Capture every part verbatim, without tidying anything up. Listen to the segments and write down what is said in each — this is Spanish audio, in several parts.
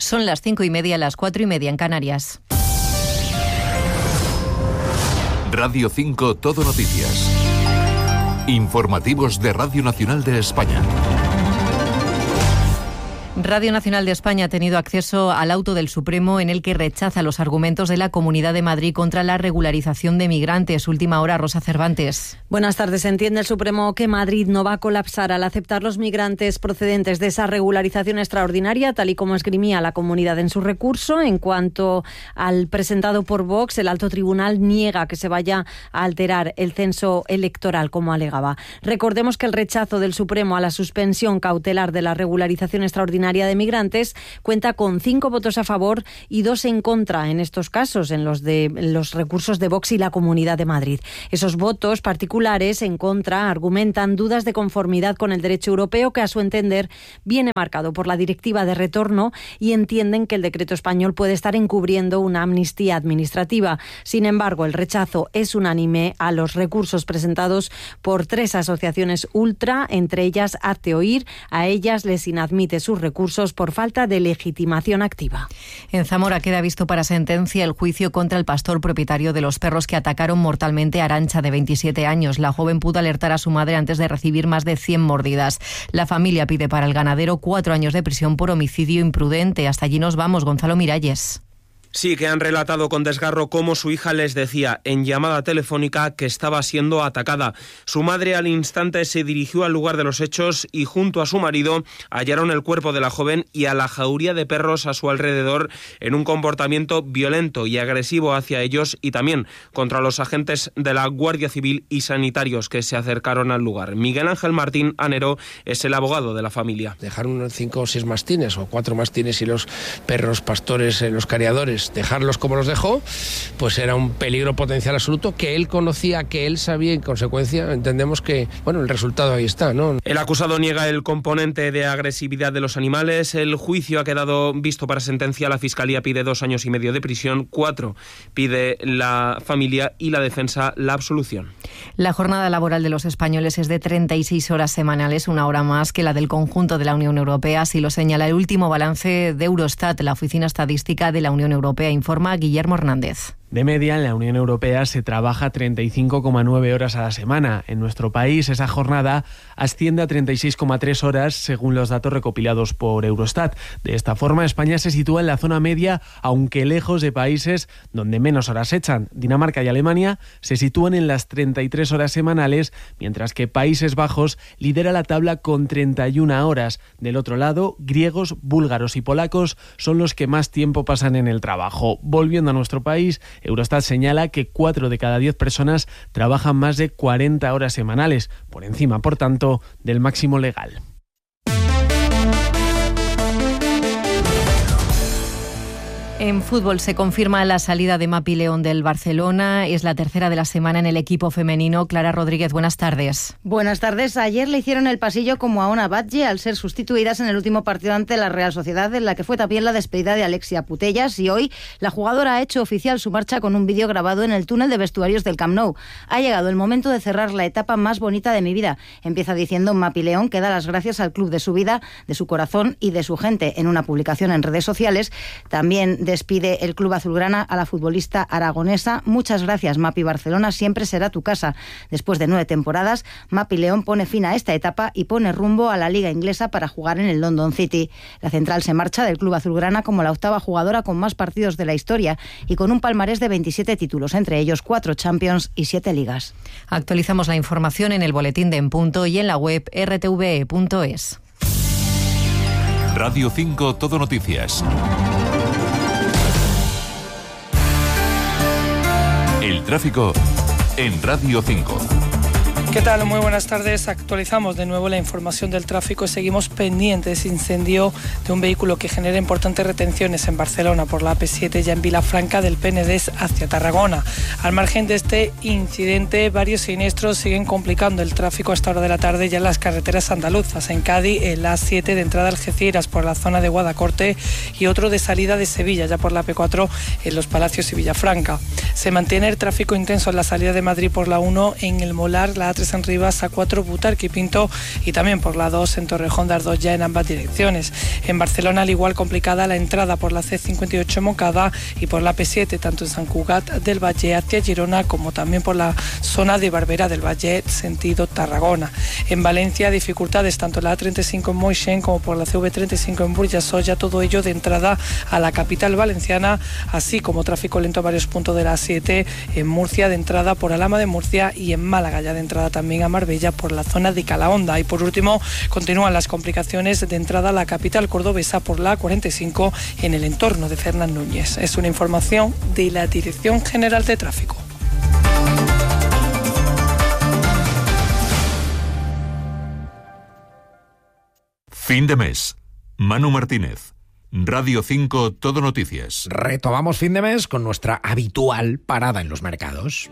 Son las cinco y media, las cuatro y media en Canarias. Radio cinco Todo Noticias. Informativos de Radio Nacional de España. Radio Nacional de España ha tenido acceso al auto del Supremo en el que rechaza los argumentos de la Comunidad de Madrid contra la regularización de migrantes. Última hora, Rosa Cervantes. Buenas tardes. Entiende el Supremo que Madrid no va a colapsar al aceptar los migrantes procedentes de esa regularización extraordinaria, tal y como esgrimía la comunidad en su recurso. En cuanto al presentado por Vox, el alto tribunal niega que se vaya a alterar el censo electoral, como alegaba. Recordemos que el rechazo del Supremo a la suspensión cautelar de la regularización extraordinaria de migrantes cuenta con cinco votos a favor y dos en contra en estos casos, en los de los recursos de Vox y la Comunidad de Madrid. Esos votos particulares en contra argumentan dudas de conformidad con el derecho europeo, que a su entender viene marcado por la Directiva de Retorno, y entienden que el decreto español puede estar encubriendo una amnistía administrativa. Sin embargo, el rechazo es unánime a los recursos presentados por tres asociaciones ultra, entre ellas Hazte Oír. A ellas les inadmite sus recursos recursos por falta de legitimación activa. En Zamora queda visto para sentencia el juicio contra el pastor propietario de los perros que atacaron mortalmente a Arantxa, de veintisiete años. La joven pudo alertar a su madre antes de recibir más de cien mordidas. La familia pide para el ganadero cuatro años de prisión por homicidio imprudente. Hasta allí nos vamos, Gonzalo Miralles. Sí, que han relatado con desgarro cómo su hija les decía en llamada telefónica que estaba siendo atacada. Su madre al instante se dirigió al lugar de los hechos y junto a su marido hallaron el cuerpo de la joven y a la jauría de perros a su alrededor en un comportamiento violento y agresivo hacia ellos y también contra los agentes de la Guardia Civil y sanitarios que se acercaron al lugar. Miguel Ángel Martín Anero es el abogado de la familia. Dejaron unos cinco o seis mastines o cuatro mastines y los perros pastores, los cariadores, dejarlos como los dejó, pues era un peligro potencial absoluto que él conocía, que él sabía, y en consecuencia entendemos que, bueno, el resultado ahí está, ¿no? El acusado niega el componente de agresividad de los animales. El juicio ha quedado visto para sentencia. La Fiscalía pide dos años y medio de prisión, cuatro pide la familia y la defensa la absolución. La jornada laboral de los españoles es de treinta y seis horas semanales, una hora más que la del conjunto de la Unión Europea, así lo señala el último balance de Eurostat, la Oficina Estadística de la Unión Europea, informa Guillermo Hernández. De media, en la Unión Europea se trabaja treinta y cinco coma nueve horas a la semana. En nuestro país, esa jornada asciende a treinta y seis coma tres horas, según los datos recopilados por Eurostat. De esta forma, España se sitúa en la zona media, aunque lejos de países donde menos horas echan. Dinamarca y Alemania se sitúan en las treinta y tres horas semanales, mientras que Países Bajos lidera la tabla con treinta y una horas. Del otro lado, griegos, búlgaros y polacos son los que más tiempo pasan en el trabajo. Volviendo a nuestro país, Eurostat señala que cuatro de cada diez personas trabajan más de cuarenta horas semanales, por encima, por tanto, del máximo legal. En fútbol se confirma la salida de Mapi León del Barcelona. Es la tercera de la semana en el equipo femenino. Clara Rodríguez, buenas tardes. Buenas tardes. Ayer le hicieron el pasillo como a una Batlle al ser sustituidas en el último partido ante la Real Sociedad, en la que fue también la despedida de Alexia Putellas, y hoy la jugadora ha hecho oficial su marcha con un vídeo grabado en el túnel de vestuarios del Camp Nou. Ha llegado el momento de cerrar la etapa más bonita de mi vida. Empieza diciendo Mapi León que da las gracias al club de su vida, de su corazón y de su gente. En una publicación en redes sociales también de despide el club azulgrana a la futbolista aragonesa. Muchas gracias, Mapi. Barcelona siempre será tu casa. Después de nueve temporadas, Mapi León pone fin a esta etapa y pone rumbo a la liga inglesa para jugar en el London City. La central se marcha del club azulgrana como la octava jugadora con más partidos de la historia y con un palmarés de veintisiete títulos, entre ellos cuatro Champions y siete ligas. Actualizamos la información en el boletín de En Punto y en la web erre te ve e punto es. Radio cinco Todo Noticias. El tráfico en Radio cinco. ¿Qué tal? Muy buenas tardes. Actualizamos de nuevo la información del tráfico y seguimos pendientes. Incendio de un vehículo que genera importantes retenciones en Barcelona por la A P siete, ya en Vilafranca del Penedès hacia Tarragona. Al margen de este incidente, varios siniestros siguen complicando el tráfico a esta hora de la tarde ya en las carreteras andaluzas. En Cádiz, el A siete de entrada a Algeciras por la zona de Guadacorte y otro de salida de Sevilla, ya por la A P cuatro en Los Palacios y Villafranca. Se mantiene el tráfico intenso en la salida de Madrid por la uno en el Molar, la A tres tres en Rivas, A cuatro Butarque y Pinto, y también por la dos en Torrejón de Ardoz, ya en ambas direcciones. En Barcelona, al igual, complicada la entrada por la C cincuenta y ocho Moncada y por la P siete, tanto en Sant Cugat del Valle hacia Girona como también por la zona de Barbera del Valle, sentido Tarragona. En Valencia, dificultades tanto en la A treinta y cinco en Moixent como por la C V treinta y cinco en Burjassot, todo ello de entrada a la capital valenciana, así como tráfico lento a varios puntos de la A siete en Murcia, de entrada por Alhama de Murcia, y en Málaga, ya de entrada también a Marbella por la zona de Calahonda. Y por último, continúan las complicaciones de entrada a la capital cordobesa por la A cuarenta y cinco en el entorno de Fernán Núñez. Es una información de la Dirección General de Tráfico. Fin de mes. Manu Martínez. Radio cinco Todo Noticias. Retomamos fin de mes con nuestra habitual parada en los mercados.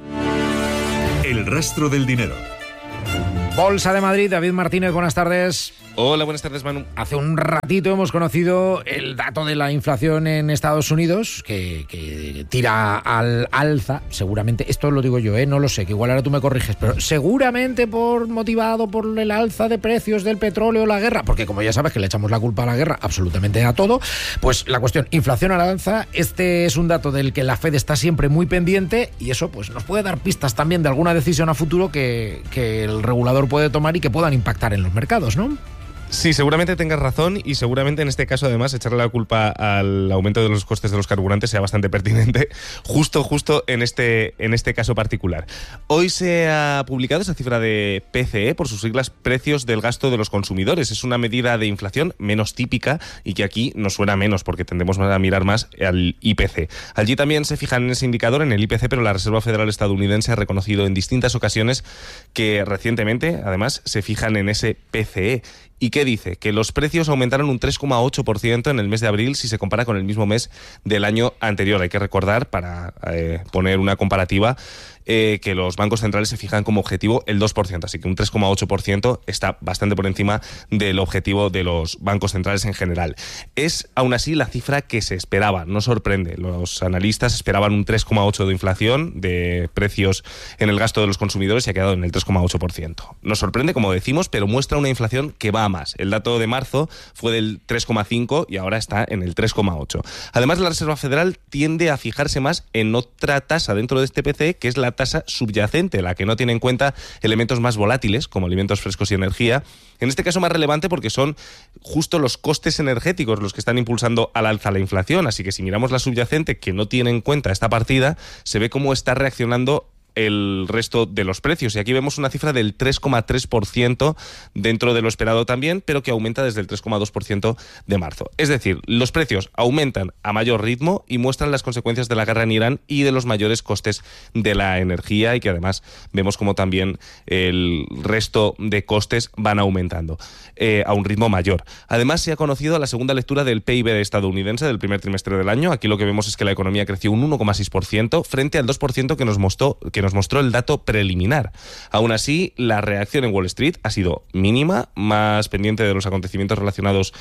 El rastro del dinero. Bolsa de Madrid, David Martínez, buenas tardes. Hola, buenas tardes, Manu. Hace un ratito hemos conocido el dato de la inflación en Estados Unidos, que, que tira al alza, seguramente, esto lo digo yo, ¿eh? No lo sé, que igual ahora tú me corriges, pero seguramente por motivado por el alza de precios del petróleo, la guerra, porque como ya sabes que le echamos la culpa a la guerra absolutamente a todo, pues la cuestión, inflación al alza, este es un dato del que la Fed está siempre muy pendiente, y eso pues nos puede dar pistas también de alguna decisión a futuro que, que el regulador puede tomar y que puedan impactar en los mercados, ¿no? Sí, seguramente tengas razón, y seguramente en este caso además echarle la culpa al aumento de los costes de los carburantes sea bastante pertinente justo justo en este en este caso particular. Hoy se ha publicado esa cifra de P C E, por sus siglas Precios del Gasto de los Consumidores. Es una medida de inflación menos típica y que aquí nos suena menos porque tendemos a mirar más al I P C. Allí también se fijan en ese indicador, en el I P C, pero la Reserva Federal estadounidense ha reconocido en distintas ocasiones que recientemente además se fijan en ese P C E. ¿Y qué dice? Que los precios aumentaron un tres coma ocho por ciento en el mes de abril si se compara con el mismo mes del año anterior. Hay que recordar, para eh, poner una comparativa, eh, que los bancos centrales se fijan como objetivo el dos por ciento, así que un tres coma ocho por ciento está bastante por encima del objetivo de los bancos centrales en general. Es aún así la cifra que se esperaba, no sorprende. Los analistas esperaban un tres coma ocho por ciento de inflación de precios en el gasto de los consumidores y ha quedado en el tres coma ocho por ciento. Nos sorprende, como decimos, pero muestra una inflación que va a más. El dato de marzo fue del tres coma cinco y ahora está en el tres coma ocho. Además, la Reserva Federal tiende a fijarse más en otra tasa dentro de este P C E, que es la tasa subyacente, la que no tiene en cuenta elementos más volátiles como alimentos frescos y energía. En este caso más relevante porque son justo los costes energéticos los que están impulsando al alza la inflación, así que si miramos la subyacente, que no tiene en cuenta esta partida, se ve cómo está reaccionando el resto de los precios. Y aquí vemos una cifra del tres coma tres por ciento dentro de lo esperado también, pero que aumenta desde el tres coma dos por ciento de marzo. Es decir, los precios aumentan a mayor ritmo y muestran las consecuencias de la guerra en Irán y de los mayores costes de la energía, y que además vemos como también el resto de costes van aumentando eh, a un ritmo mayor. Además, se ha conocido la segunda lectura del P I B estadounidense del primer trimestre del año. Aquí lo que vemos es que la economía creció un uno coma seis por ciento frente al dos por ciento que nos mostró que nos mostró el dato preliminar. Aún así, la reacción en Wall Street ha sido mínima, más pendiente de los acontecimientos relacionados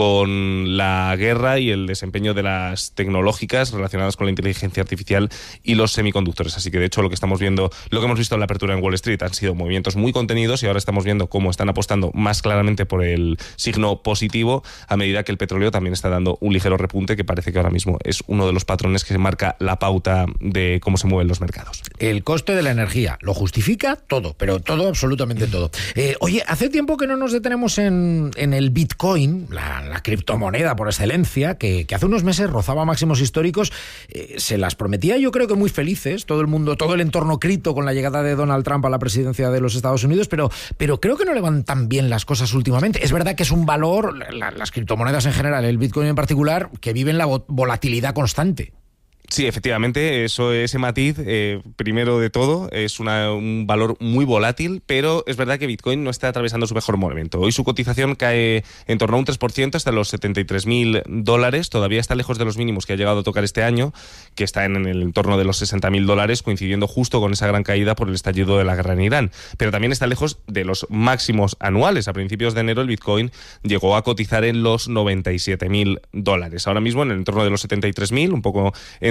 con la guerra y el desempeño de las tecnológicas relacionadas con la inteligencia artificial y los semiconductores. Así que, de hecho, lo que estamos viendo, lo que hemos visto en la apertura en Wall Street han sido movimientos muy contenidos, y ahora estamos viendo cómo están apostando más claramente por el signo positivo, a medida que el petróleo también está dando un ligero repunte, que parece que ahora mismo es uno de los patrones que marca la pauta de cómo se mueven los mercados. El coste de la energía lo justifica todo, pero todo, absolutamente todo. Eh, oye, hace tiempo que no nos detenemos en, en el Bitcoin, la, la criptomoneda por excelencia, que, que hace unos meses rozaba máximos históricos. Eh, se las prometía, yo creo que muy felices, todo el mundo, todo el entorno cripto con la llegada de Donald Trump a la presidencia de los Estados Unidos, pero, pero creo que no le van tan bien las cosas últimamente. Es verdad que es un valor, la, las criptomonedas en general, el Bitcoin en particular, que viven la volatilidad constante. Sí, efectivamente, eso, ese matiz, eh, primero de todo, es una, un valor muy volátil, pero es verdad que Bitcoin no está atravesando su mejor momento. Hoy su cotización cae en torno a un tres por ciento hasta los setenta y tres mil dólares. Todavía está lejos de los mínimos que ha llegado a tocar este año, que está en el entorno de los sesenta mil dólares, coincidiendo justo con esa gran caída por el estallido de la guerra en Irán. Pero también está lejos de los máximos anuales. A principios de enero el Bitcoin llegó a cotizar en los noventa y siete mil dólares. Ahora mismo en el entorno de los setenta y tres mil, un poco entre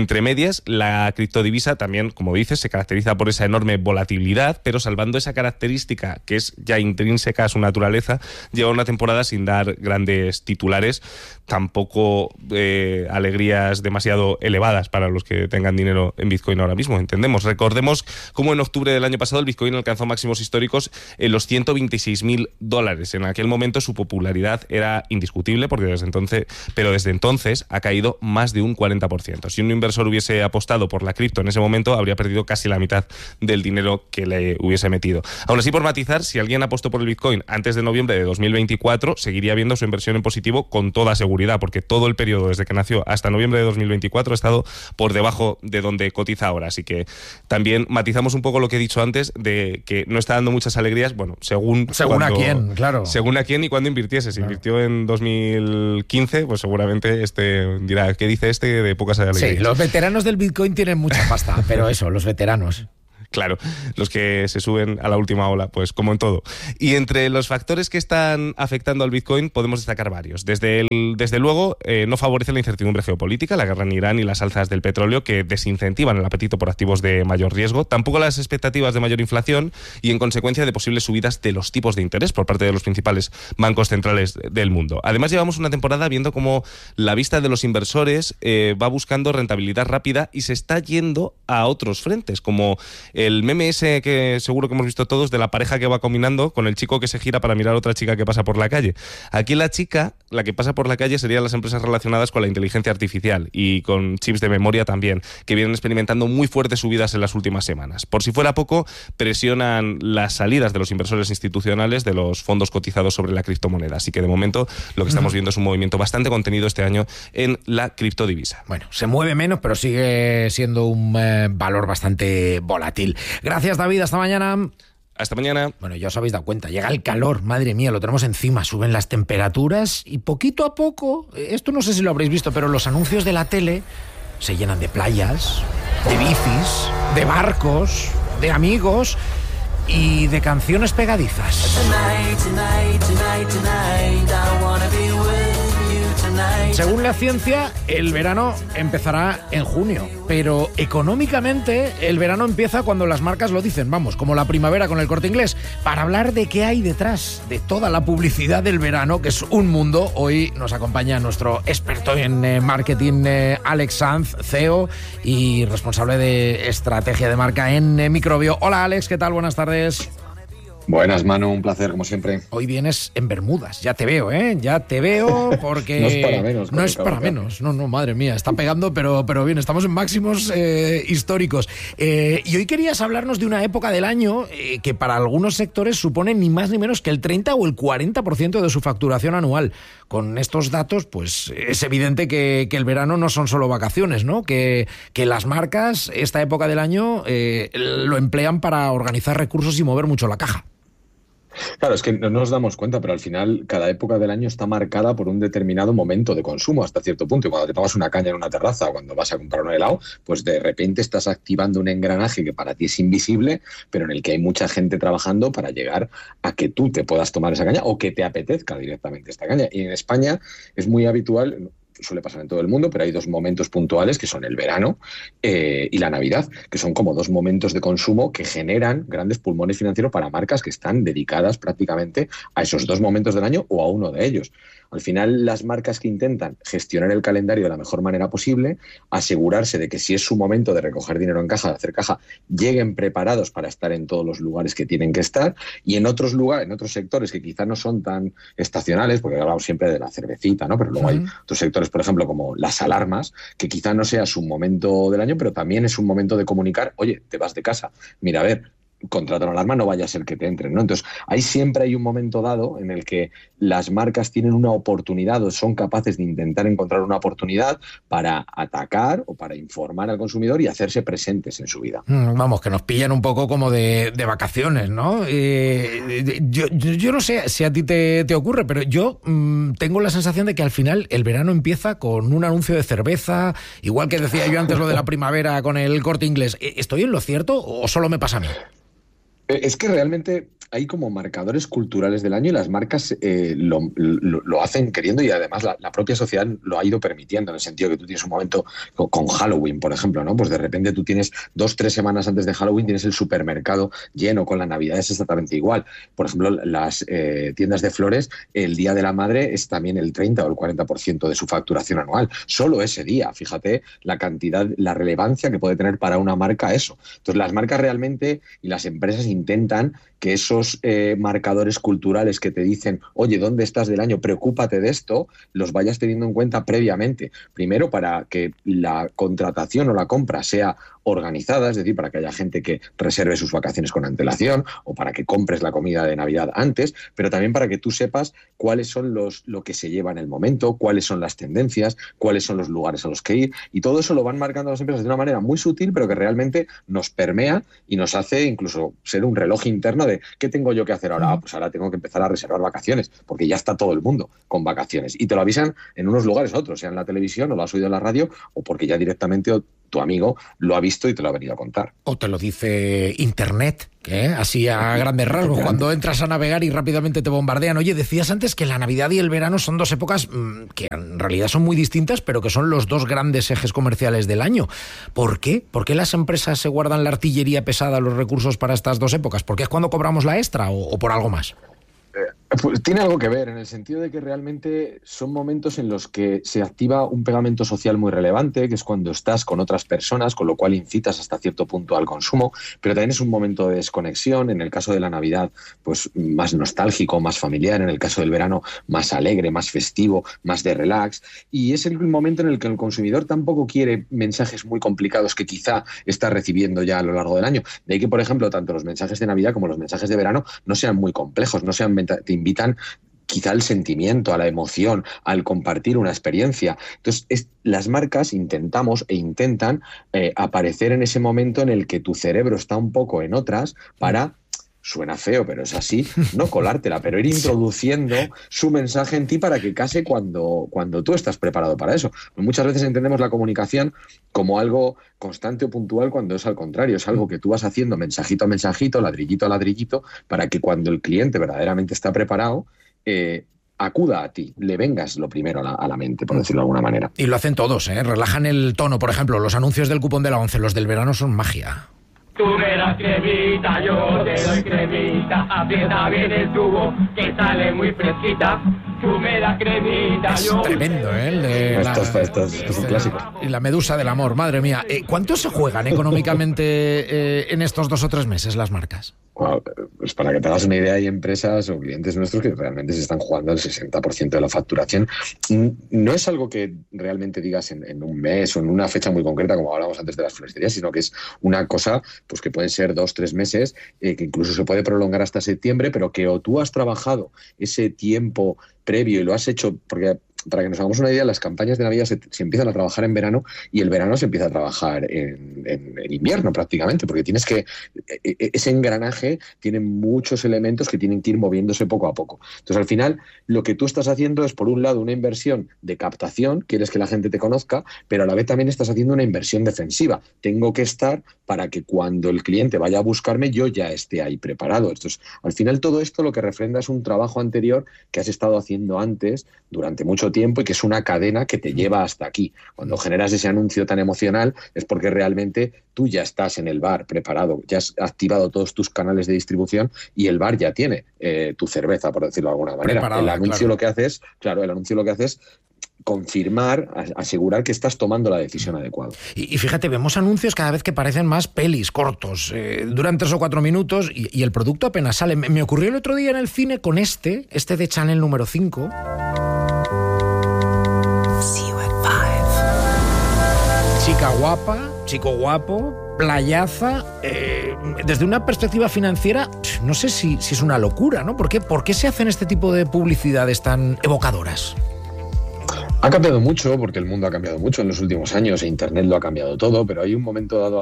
Entre medias, la criptodivisa también, como dices, se caracteriza por esa enorme volatilidad, pero salvando esa característica que es ya intrínseca a su naturaleza, lleva una temporada sin dar grandes titulares, tampoco eh, alegrías demasiado elevadas para los que tengan dinero en Bitcoin ahora mismo, entendemos. Recordemos cómo en octubre del año pasado el Bitcoin alcanzó máximos históricos en los ciento veintiséis mil dólares. En aquel momento su popularidad era indiscutible, porque desde entonces, pero desde entonces ha caído más de un cuarenta por ciento. Si un inversor hubiese apostado por la cripto en ese momento, habría perdido casi la mitad del dinero que le hubiese metido. Aún así, por matizar, si alguien apostó por el Bitcoin antes de noviembre de dos mil veinticuatro, seguiría viendo su inversión en positivo con toda seguridad, porque todo el periodo desde que nació hasta noviembre de dos mil veinticuatro ha estado por debajo de donde cotiza ahora. Así que también matizamos un poco lo que he dicho antes, de que no está dando muchas alegrías, bueno, según... Según cuando, a quién, claro. Según a quién y cuándo invirtiese. Si claro. invirtió en dos mil quince, pues seguramente este dirá, ¿qué dice este de pocas alegrías? Sí, los veteranos del Bitcoin tienen mucha pasta, pero eso, los veteranos... Claro, los que se suben a la última ola, pues como en todo. Y entre los factores que están afectando al Bitcoin podemos destacar varios. Desde, el, desde luego, eh, no favorece la incertidumbre geopolítica, la guerra en Irán y las alzas del petróleo, que desincentivan el apetito por activos de mayor riesgo. Tampoco las expectativas de mayor inflación y, en consecuencia, de posibles subidas de los tipos de interés por parte de los principales bancos centrales del mundo. Además, llevamos una temporada viendo cómo la vista de los inversores eh, va buscando rentabilidad rápida y se está yendo a otros frentes, como el meme ese que seguro que hemos visto todos de la pareja que va caminando con el chico que se gira para mirar a otra chica que pasa por la calle. Aquí la chica, la que pasa por la calle, serían las empresas relacionadas con la inteligencia artificial y con chips de memoria también, que vienen experimentando muy fuertes subidas en las últimas semanas. Por si fuera poco, presionan las salidas de los inversores institucionales de los fondos cotizados sobre la criptomoneda. Así que de momento lo que estamos viendo es un movimiento bastante contenido este año en la criptodivisa. Bueno, se mueve menos, pero sigue siendo un eh, valor bastante volátil. Gracias, David. Hasta mañana. Hasta mañana. Bueno, ya os habéis dado cuenta, llega el calor, madre mía, lo tenemos encima, suben las temperaturas y poquito a poco, esto no sé si lo habréis visto, pero los anuncios de la tele se llenan de playas, de bicis, de barcos, de amigos y de canciones pegadizas. Según la ciencia, el verano empezará en junio, pero económicamente el verano empieza cuando las marcas lo dicen, vamos, como la primavera con el Corte Inglés. Para hablar de qué hay detrás de toda la publicidad del verano, que es un mundo, hoy nos acompaña nuestro experto en eh, marketing, eh, Alex Sanz, C E O y responsable de estrategia de marca en eh, Microbio. Hola Alex, ¿qué tal? Buenas tardes. Buenas, Manu, un placer, como siempre. Hoy vienes en Bermudas, ya te veo, ¿eh? Ya te veo porque... no es para menos. No es para menos, no, no, madre mía, está pegando, pero, pero bien, estamos en máximos eh, históricos. Eh, y hoy querías hablarnos de una época del año eh, que para algunos sectores supone ni más ni menos que el treinta o el cuarenta por ciento de su facturación anual. Con estos datos, pues es evidente que, que el verano no son solo vacaciones, ¿no? Que, que las marcas, esta época del año, eh, lo emplean para organizar recursos y mover mucho la caja. Claro, es que no nos damos cuenta, pero al final cada época del año está marcada por un determinado momento de consumo hasta cierto punto. Y cuando te tomas una caña en una terraza o cuando vas a comprar un helado, pues de repente estás activando un engranaje que para ti es invisible, pero en el que hay mucha gente trabajando para llegar a que tú te puedas tomar esa caña o que te apetezca directamente esta caña. Y en España es muy habitual... suele pasar en todo el mundo, pero hay dos momentos puntuales que son el verano eh, y la Navidad, que son como dos momentos de consumo que generan grandes pulmones financieros para marcas que están dedicadas prácticamente a esos dos momentos del año o a uno de ellos. Al final, las marcas que intentan gestionar el calendario de la mejor manera posible, asegurarse de que si es su momento de recoger dinero en caja, de hacer caja, lleguen preparados para estar en todos los lugares que tienen que estar, y en otros lugares, en otros sectores que quizás no son tan estacionales, porque hablamos siempre de la cervecita, ¿no? Pero luego uh-huh. hay otros sectores, por ejemplo, como las alarmas, que quizá no sea su momento del año, pero también es un momento de comunicar, oye, te vas de casa, mira, a ver, contrata una alarma, no vaya a ser que te entren, ¿no? Entonces, ahí siempre hay un momento dado en el que las marcas tienen una oportunidad o son capaces de intentar encontrar una oportunidad para atacar o para informar al consumidor y hacerse presentes en su vida. Vamos, que nos pillan un poco como de, de vacaciones, ¿no? Eh, yo, yo, yo no sé si a ti te, te ocurre, pero yo mmm, tengo la sensación de que al final el verano empieza con un anuncio de cerveza, igual que decía yo antes lo de la primavera con el Corte Inglés. ¿Estoy en lo cierto o solo me pasa a mí? Es que realmente hay como marcadores culturales del año y las marcas eh, lo, lo, lo hacen queriendo, y además la, la propia sociedad lo ha ido permitiendo, en el sentido que tú tienes un momento con, con Halloween, por ejemplo, ¿no? Pues de repente tú tienes dos, tres semanas antes de Halloween tienes el supermercado lleno, con la Navidad es exactamente igual. Por ejemplo, las eh, tiendas de flores, el Día de la Madre es también el treinta o el cuarenta por ciento de su facturación anual. Solo ese día, fíjate la cantidad, la relevancia que puede tener para una marca eso. Entonces las marcas realmente y las empresas intentan que esos eh, marcadores culturales que te dicen, oye, ¿dónde estás del año? Preocúpate de esto, los vayas teniendo en cuenta previamente. Primero, para que la contratación o la compra sea organizada, es decir, para que haya gente que reserve sus vacaciones con antelación o para que compres la comida de Navidad antes, pero también para que tú sepas cuáles son los lo que se lleva en el momento, cuáles son las tendencias, cuáles son los lugares a los que ir, y todo eso lo van marcando las empresas de una manera muy sutil, pero que realmente nos permea y nos hace incluso ser un reloj interno de ¿qué tengo yo que hacer ahora? Ah, pues ahora tengo que empezar a reservar vacaciones, porque ya está todo el mundo con vacaciones, y te lo avisan en unos lugares u otros, sea en la televisión o lo has oído en la radio, o porque ya directamente tu amigo lo ha visto y te lo ha venido a contar. O te lo dice Internet, que ¿eh? así a grandes rasgos, cuando entras a navegar y rápidamente te bombardean. Oye, decías antes que la Navidad y el verano son dos épocas mmm, que en realidad son muy distintas, pero que son los dos grandes ejes comerciales del año. ¿Por qué? ¿Por qué las empresas se guardan la artillería pesada, los recursos para estas dos épocas? ¿Por qué es cuando cobramos la extra o, o por algo más? Pues tiene algo que ver, en el sentido de que realmente son momentos en los que se activa un pegamento social muy relevante, que es cuando estás con otras personas, con lo cual incitas hasta cierto punto al consumo, pero también es un momento de desconexión. En el caso de la Navidad, pues más nostálgico, más familiar; en el caso del verano, más alegre, más festivo, más de relax, y es el momento en el que el consumidor tampoco quiere mensajes muy complicados que quizá está recibiendo ya a lo largo del año. De ahí que, por ejemplo, tanto los mensajes de Navidad como los mensajes de verano no sean muy complejos, no sean te invitan quizá al sentimiento, a la emoción, al compartir una experiencia. Entonces, es, las marcas intentamos e intentan eh, aparecer en ese momento en el que tu cerebro está un poco en otras para... Suena feo, pero es así, no colártela, pero ir introduciendo su mensaje en ti para que case cuando, cuando tú estás preparado para eso. Muchas veces entendemos la comunicación como algo constante o puntual, cuando es al contrario, es algo que tú vas haciendo mensajito a mensajito, ladrillito a ladrillito, para que cuando el cliente verdaderamente está preparado, eh, acuda a ti, le vengas lo primero a la, a la mente, por decirlo de alguna manera. Y lo hacen todos, ¿eh? Relajan el tono. Por ejemplo, los anuncios del cupón de la once, los del verano son magia. Tú me das cremita, yo te doy cremita, aprieta bien el tubo, que sale muy fresquita. Tú me das cremita, es yo... tremendo, ¿eh? El de esto, la, esto, esto es un clásico. Y la medusa del amor, madre mía. Eh, ¿Cuánto se juegan económicamente eh, en estos dos o tres meses las marcas? Wow, pues para que te hagas una idea, hay empresas o clientes nuestros que realmente se están jugando el sesenta por ciento de la facturación. No es algo que realmente digas en, en un mes o en una fecha muy concreta, como hablábamos antes de las floristerías, sino que es una cosa pues que pueden ser dos, tres meses, eh, que incluso se puede prolongar hasta septiembre, pero que o tú has trabajado ese tiempo previo y lo has hecho, porque para que nos hagamos una idea, las campañas de Navidad se, se empiezan a trabajar en verano y el verano se empieza a trabajar en, en, en invierno prácticamente, porque tienes que, ese engranaje tiene muchos elementos que tienen que ir moviéndose poco a poco. Entonces, al final, lo que tú estás haciendo es, por un lado, una inversión de captación, quieres que la gente te conozca, pero a la vez también estás haciendo una inversión defensiva. Tengo que estar para que cuando el cliente vaya a buscarme, yo ya esté ahí preparado. Entonces, al final, todo esto lo que refrenda es un trabajo anterior que has estado haciendo antes durante mucho tiempo y que es una cadena que te lleva hasta aquí. Cuando generas ese anuncio tan emocional es porque realmente tú ya estás en el bar preparado, ya has activado todos tus canales de distribución y el bar ya tiene eh, tu cerveza, por decirlo de alguna manera. Preparado, el anuncio claro. lo que hace es, claro, el anuncio lo que hace es confirmar, asegurar que estás tomando la decisión adecuada. Y, y fíjate, vemos anuncios cada vez que parecen más pelis, cortos, eh, duran tres o cuatro minutos y, y el producto apenas sale. Me, me ocurrió el otro día en el cine con este, este de Chanel número cinco. Chica guapa, chico guapo, playaza, eh, desde una perspectiva financiera, no sé si, si es una locura, ¿no? ¿Por qué, ¿Por qué se hacen este tipo de publicidades tan evocadoras? Ha cambiado mucho, porque el mundo ha cambiado mucho en los últimos años e Internet lo ha cambiado todo, pero hay un momento dado en el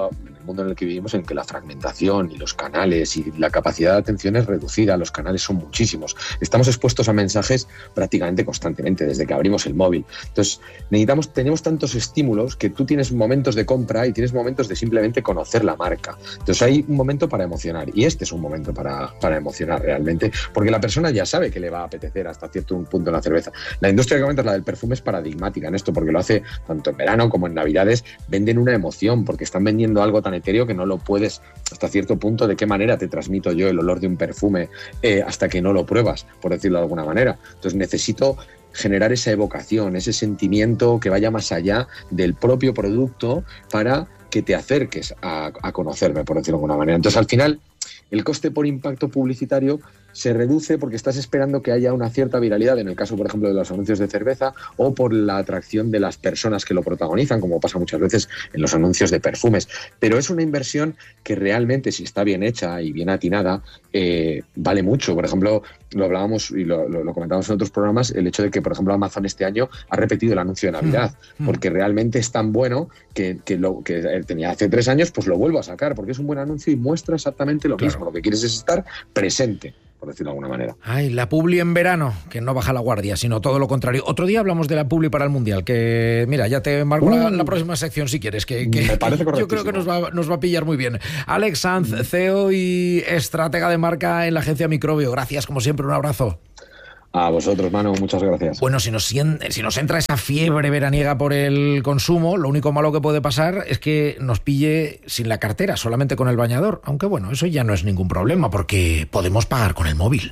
mundo en el que vivimos, en que la fragmentación y los canales y la capacidad de atención es reducida, los canales son muchísimos. Estamos expuestos a mensajes prácticamente constantemente desde que abrimos el móvil. Entonces, necesitamos, tenemos tantos estímulos que tú tienes momentos de compra y tienes momentos de simplemente conocer la marca. Entonces, hay un momento para emocionar y este es un momento para, para emocionar realmente, porque la persona ya sabe que le va a apetecer hasta cierto punto la cerveza. La industria que comentas, la del perfume, es paradigmática en esto, porque lo hace tanto en verano como en Navidades. Venden una emoción porque están vendiendo algo tan etéreo que no lo puedes, hasta cierto punto, de qué manera te transmito yo el olor de un perfume eh, hasta que no lo pruebas, por decirlo de alguna manera. Entonces necesito generar esa evocación, ese sentimiento que vaya más allá del propio producto para que te acerques a, a conocerme, por decirlo de alguna manera. Entonces, al final, el coste por impacto publicitario se reduce porque estás esperando que haya una cierta viralidad, en el caso, por ejemplo, de los anuncios de cerveza, o por la atracción de las personas que lo protagonizan, como pasa muchas veces en los anuncios de perfumes. Pero es una inversión que realmente, si está bien hecha y bien atinada, eh, vale mucho. Por ejemplo, lo hablábamos y lo, lo, lo comentábamos en otros programas, el hecho de que, por ejemplo, Amazon este año ha repetido el anuncio de Navidad, mm, mm. porque realmente es tan bueno que, que lo que tenía hace tres años, pues lo vuelvo a sacar, porque es un buen anuncio y muestra exactamente lo claro. mismo. Lo que quieres es estar presente, por decirlo de alguna manera. Ay, la publi en verano, que no baja la guardia, sino todo lo contrario. Otro día hablamos de la publi para el Mundial, que mira, ya te marco uh, la, la próxima sección si quieres, que, que me parece yo creo que nos va, nos va a pillar muy bien. Alex Sanz, C E O y estratega de marca en la agencia Microbio. Gracias, como siempre, un abrazo. A vosotros, Manu, muchas gracias. Bueno, si nos, si nos entra esa fiebre veraniega por el consumo, lo único malo que puede pasar es que nos pille sin la cartera, solamente con el bañador. Aunque bueno, eso ya no es ningún problema, porque podemos pagar con el móvil.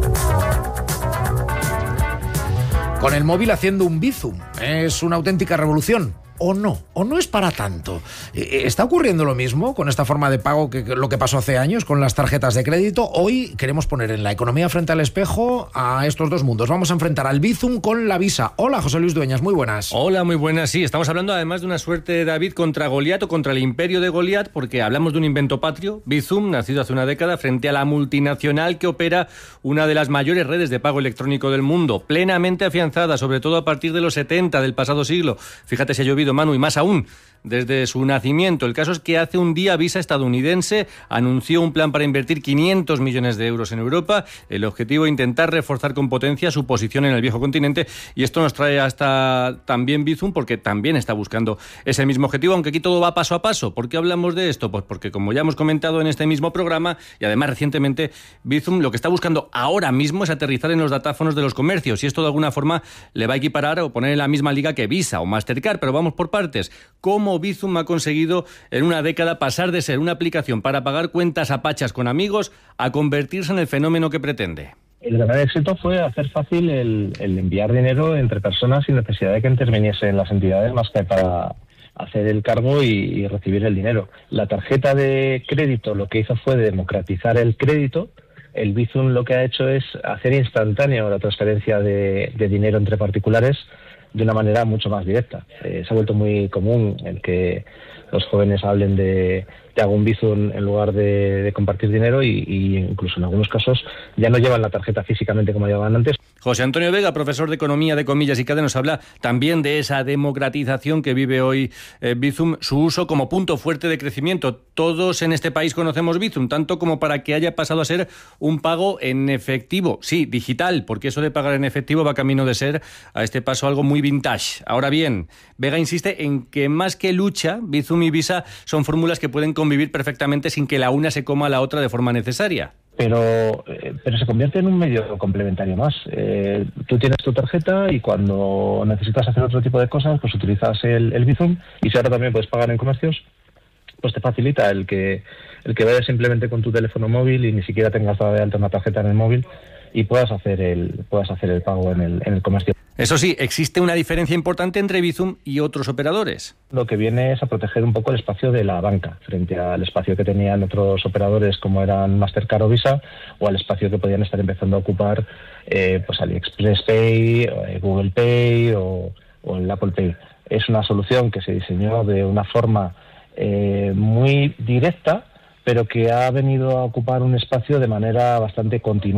Con el móvil haciendo un Bizum. Es una auténtica revolución. ¿O no? ¿O no es para tanto? ¿Está ocurriendo lo mismo con esta forma de pago que lo que pasó hace años con las tarjetas de crédito? Hoy queremos poner en la economía frente al espejo a estos dos mundos. Vamos a enfrentar al Bizum con la Visa. Hola, José Luis Dueñas, muy buenas. Hola, muy buenas. Sí, estamos hablando además de una suerte de David contra Goliat o contra el imperio de Goliat, porque hablamos de un invento patrio, Bizum, nacido hace una década, frente a la multinacional que opera una de las mayores redes de pago electrónico del mundo, plenamente afianzada, sobre todo a partir de los setenta del pasado siglo. Fíjate si ha llovido, Manu, y más aún desde su nacimiento. El caso es que hace un día Visa estadounidense anunció un plan para invertir quinientos millones de euros en Europa. El objetivo, intentar reforzar con potencia su posición en el viejo continente, y esto nos trae hasta también Bizum, porque también está buscando ese mismo objetivo, aunque aquí todo va paso a paso. ¿Por qué hablamos de esto? Pues porque, como ya hemos comentado en este mismo programa, y además recientemente, Bizum lo que está buscando ahora mismo es aterrizar en los datáfonos de los comercios, y esto de alguna forma le va a equiparar o poner en la misma liga que Visa o Mastercard. Pero vamos por partes. ¿Cómo Bizum ha conseguido en una década pasar de ser una aplicación para pagar cuentas a pachas con amigos a convertirse en el fenómeno que pretende? El gran éxito fue hacer fácil el, el enviar dinero entre personas sin necesidad de que interviniesen las entidades más que para hacer el cargo y, y recibir el dinero. La tarjeta de crédito lo que hizo fue democratizar el crédito. El Bizum lo que ha hecho es hacer instantáneo la transferencia de, de dinero entre particulares de una manera mucho más directa. Eh, se ha vuelto muy común el que los jóvenes hablen de te hago un Bizum en lugar de, de compartir dinero y, y incluso en algunos casos ya no llevan la tarjeta físicamente como llevaban antes. José Antonio Vega, profesor de Economía de Comillas y Cadena, nos habla también de esa democratización que vive hoy eh, Bizum, su uso como punto fuerte de crecimiento. Todos en este país conocemos Bizum, tanto como para que haya pasado a ser un pago en efectivo, sí, digital, porque eso de pagar en efectivo va camino de ser a este paso algo muy vintage. Ahora bien, Vega insiste en que más que lucha, Bizum y Visa son fórmulas que pueden convivir perfectamente sin que la una se coma a la otra de forma necesaria. Pero, eh, pero se convierte en un medio complementario más. Eh, tú tienes tu tarjeta y cuando necesitas hacer otro tipo de cosas, pues utilizas el, el Bizum, y si ahora también puedes pagar en comercios, pues te facilita el que el que vayas simplemente con tu teléfono móvil y ni siquiera tengas dado de alta una tarjeta en el móvil y puedas hacer el puedas hacer el pago en el, en el comercio. Eso sí, existe una diferencia importante entre Bizum y otros operadores. Lo que viene es a proteger un poco el espacio de la banca frente al espacio que tenían otros operadores como eran Mastercard o Visa, o al espacio que podían estar empezando a ocupar eh, pues AliExpress Pay, eh, Google Pay o, o el Apple Pay. Es una solución que se diseñó de una forma eh, muy directa, pero que ha venido a ocupar un espacio de manera bastante continuada.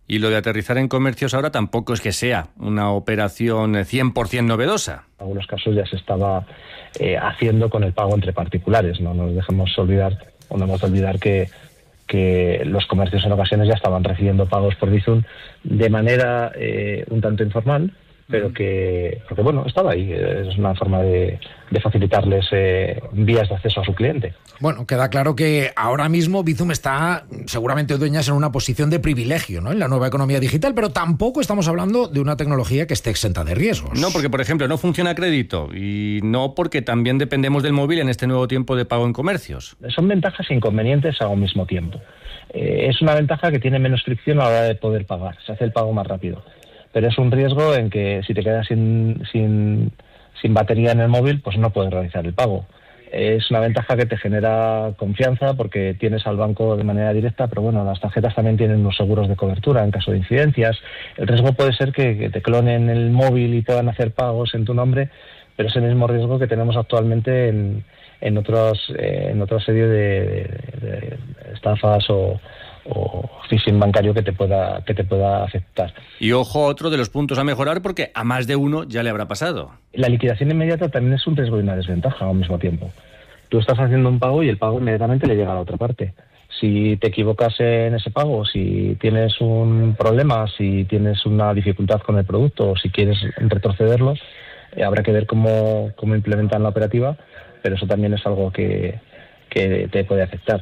Y lo de aterrizar en comercios ahora tampoco es que sea una operación cien por ciento novedosa. En algunos casos ya se estaba eh, haciendo con el pago entre particulares. No nos dejemos olvidar, o no hemos de olvidar que, que los comercios en ocasiones ya estaban recibiendo pagos por Bizum de manera eh, un tanto informal, pero que, porque bueno, estaba ahí. Es una forma de, de facilitarles eh, vías de acceso a su cliente. Bueno, queda claro que ahora mismo Bizum está seguramente, Dueñas, en una posición de privilegio, ¿no?, en la nueva economía digital, pero tampoco estamos hablando de una tecnología que esté exenta de riesgos. No, porque, por ejemplo, no funciona a crédito, y no porque también dependemos del móvil en este nuevo tiempo de pago en comercios. Son ventajas e inconvenientes a un mismo tiempo. Eh, es una ventaja que tiene menos fricción a la hora de poder pagar, se hace el pago más rápido. Pero es un riesgo en que si te quedas sin, sin, sin batería en el móvil, pues no puedes realizar el pago. Es una ventaja que te genera confianza porque tienes al banco de manera directa, pero bueno, las tarjetas también tienen unos seguros de cobertura en caso de incidencias. El riesgo puede ser que, que te clonen el móvil y puedan hacer pagos en tu nombre, pero es el mismo riesgo que tenemos actualmente en, en, otros, eh, en otra serie de, de, de estafas o... o phishing bancario que te pueda que te pueda afectar. Y ojo, otro de los puntos a mejorar, porque a más de uno ya le habrá pasado. La liquidación inmediata también es un riesgo y una desventaja al mismo tiempo. Tú estás haciendo un pago y el pago inmediatamente le llega a la otra parte. Si te equivocas en ese pago, si tienes un problema, si tienes una dificultad con el producto o si quieres retrocederlo, eh, habrá que ver cómo, cómo implementan la operativa, pero eso también es algo que, que te puede afectar.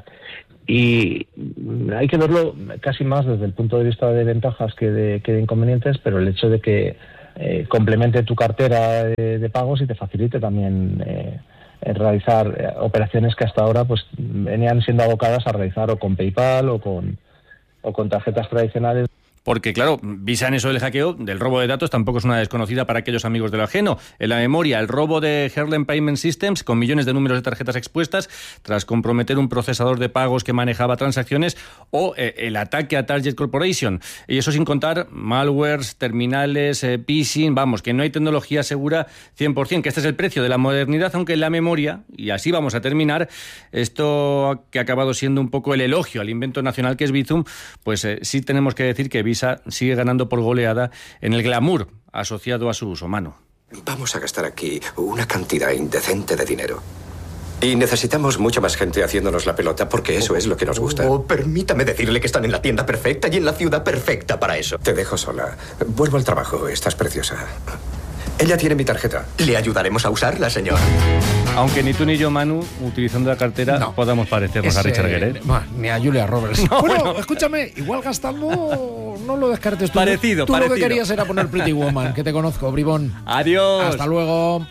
Y hay que verlo casi más desde el punto de vista de ventajas que de, que de inconvenientes, pero el hecho de que eh, complemente tu cartera de, de pagos y te facilite también eh, realizar eh, operaciones que hasta ahora pues venían siendo abocadas a realizar o con PayPal o con, o con tarjetas tradicionales. Porque, claro, Visa en eso del hackeo, del robo de datos, tampoco es una desconocida para aquellos amigos de lo ajeno. En la memoria, el robo de Herlen Payment Systems, con millones de números de tarjetas expuestas, tras comprometer un procesador de pagos que manejaba transacciones, o eh, el ataque a Target Corporation. Y eso sin contar malwares, terminales, eh, phishing, vamos, que no hay tecnología segura cien por ciento, que este es el precio de la modernidad, aunque en la memoria, y así vamos a terminar, esto que ha acabado siendo un poco el elogio al invento nacional que es Bizum, pues eh, sí tenemos que decir que Visa sigue ganando por goleada en el glamour asociado a su uso, Manu. Vamos a gastar aquí una cantidad indecente de dinero. Y necesitamos mucha más gente haciéndonos la pelota porque eso es lo que nos gusta. Oh, permítame decirle que están en la tienda perfecta y en la ciudad perfecta para eso. Te dejo sola. Vuelvo al trabajo. Estás preciosa. Ella tiene mi tarjeta. Le ayudaremos a usarla, señor. Aunque ni tú ni yo, Manu, utilizando la cartera, no podamos parecernos Ese, a Richard Gere. No, ni a Julia Roberts. No, bueno, bueno, escúchame, igual gastando, no lo descartes tú. Parecido, tú parecido. Tú lo que querías era poner Pretty Woman, que te conozco, bribón. Adiós. Hasta luego.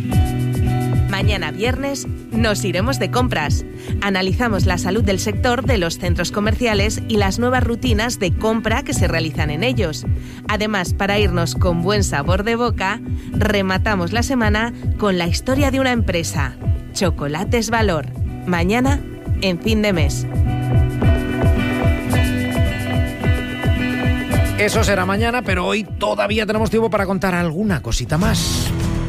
Mañana viernes nos iremos de compras. Analizamos la salud del sector de los centros comerciales y las nuevas rutinas de compra que se realizan en ellos. Además, para irnos con buen sabor de boca, rematamos la semana con la historia de una empresa, Chocolates Valor. Mañana, en Fin de Mes. Eso será mañana, pero hoy todavía tenemos tiempo para contar alguna cosita más.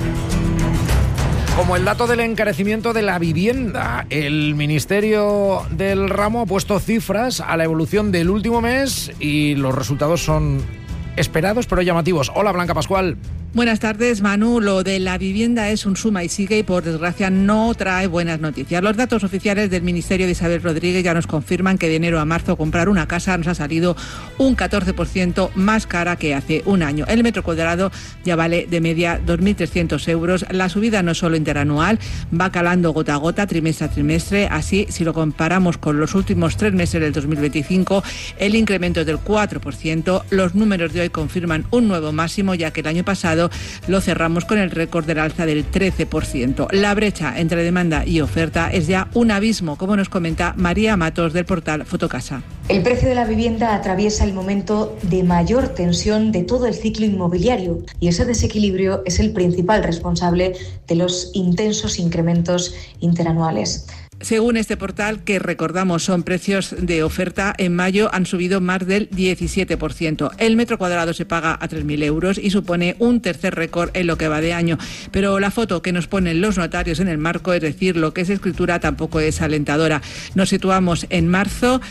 Como el dato del encarecimiento de la vivienda, el Ministerio del Ramo ha puesto cifras a la evolución del último mes y los resultados son esperados pero llamativos. Hola, Blanca Pascual. Buenas tardes, Manu. Lo de la vivienda es un suma y sigue y, por desgracia, no trae buenas noticias. Los datos oficiales del Ministerio de Isabel Rodríguez ya nos confirman que de enero a marzo comprar una casa nos ha salido un catorce por ciento más cara que hace un año. El metro cuadrado ya vale de media dos mil trescientos euros. La subida no es solo interanual, va calando gota a gota, trimestre a trimestre. Así, si lo comparamos con los últimos tres meses del dos mil veinticinco, el incremento es del cuatro por ciento. Los números de hoy confirman un nuevo máximo, ya que el año pasado lo cerramos con el récord del alza del trece por ciento. La brecha entre demanda y oferta es ya un abismo, como nos comenta María Matos del portal Fotocasa. El precio de la vivienda atraviesa el momento de mayor tensión de todo el ciclo inmobiliario y ese desequilibrio es el principal responsable de los intensos incrementos interanuales. Según este portal, que recordamos son precios de oferta, en mayo han subido más del diecisiete por ciento. El metro cuadrado se paga a tres mil euros y supone un tercer récord en lo que va de año. Pero la foto que nos ponen los notarios en el marco, es decir, lo que es escritura, tampoco es alentadora. Nos situamos en marzo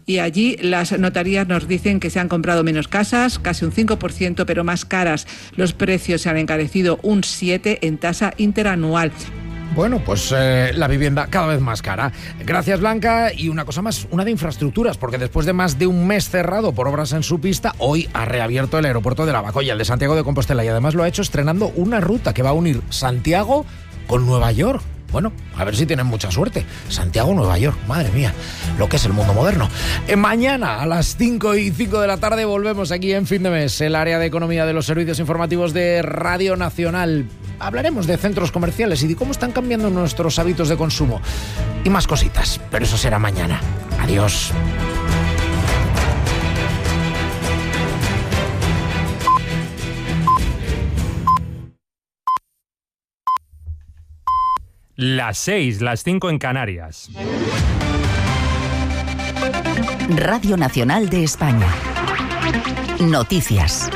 y allí las notarías nos dicen que se han comprado menos casas, casi un cinco por ciento, pero más caras. Los precios se han encarecido un siete por ciento en tasa interanual. Bueno, pues eh, la vivienda cada vez más cara. Gracias, Blanca. Y una cosa más, una de infraestructuras, porque después de más de un mes cerrado por obras en su pista, hoy ha reabierto el aeropuerto de Lavacolla, el de Santiago de Compostela, y además lo ha hecho estrenando una ruta que va a unir Santiago con Nueva York. Bueno, a ver si tienen mucha suerte. Santiago, Nueva York, madre mía, lo que es el mundo moderno. Eh, mañana a las cinco y cinco de la tarde volvemos aquí en Fin de Mes, el área de economía de los servicios informativos de Radio Nacional. Hablaremos de centros comerciales y de cómo están cambiando nuestros hábitos de consumo. Y más cositas, pero eso será mañana. Adiós. Las seis, las cinco en Canarias. Radio Nacional de España. Noticias.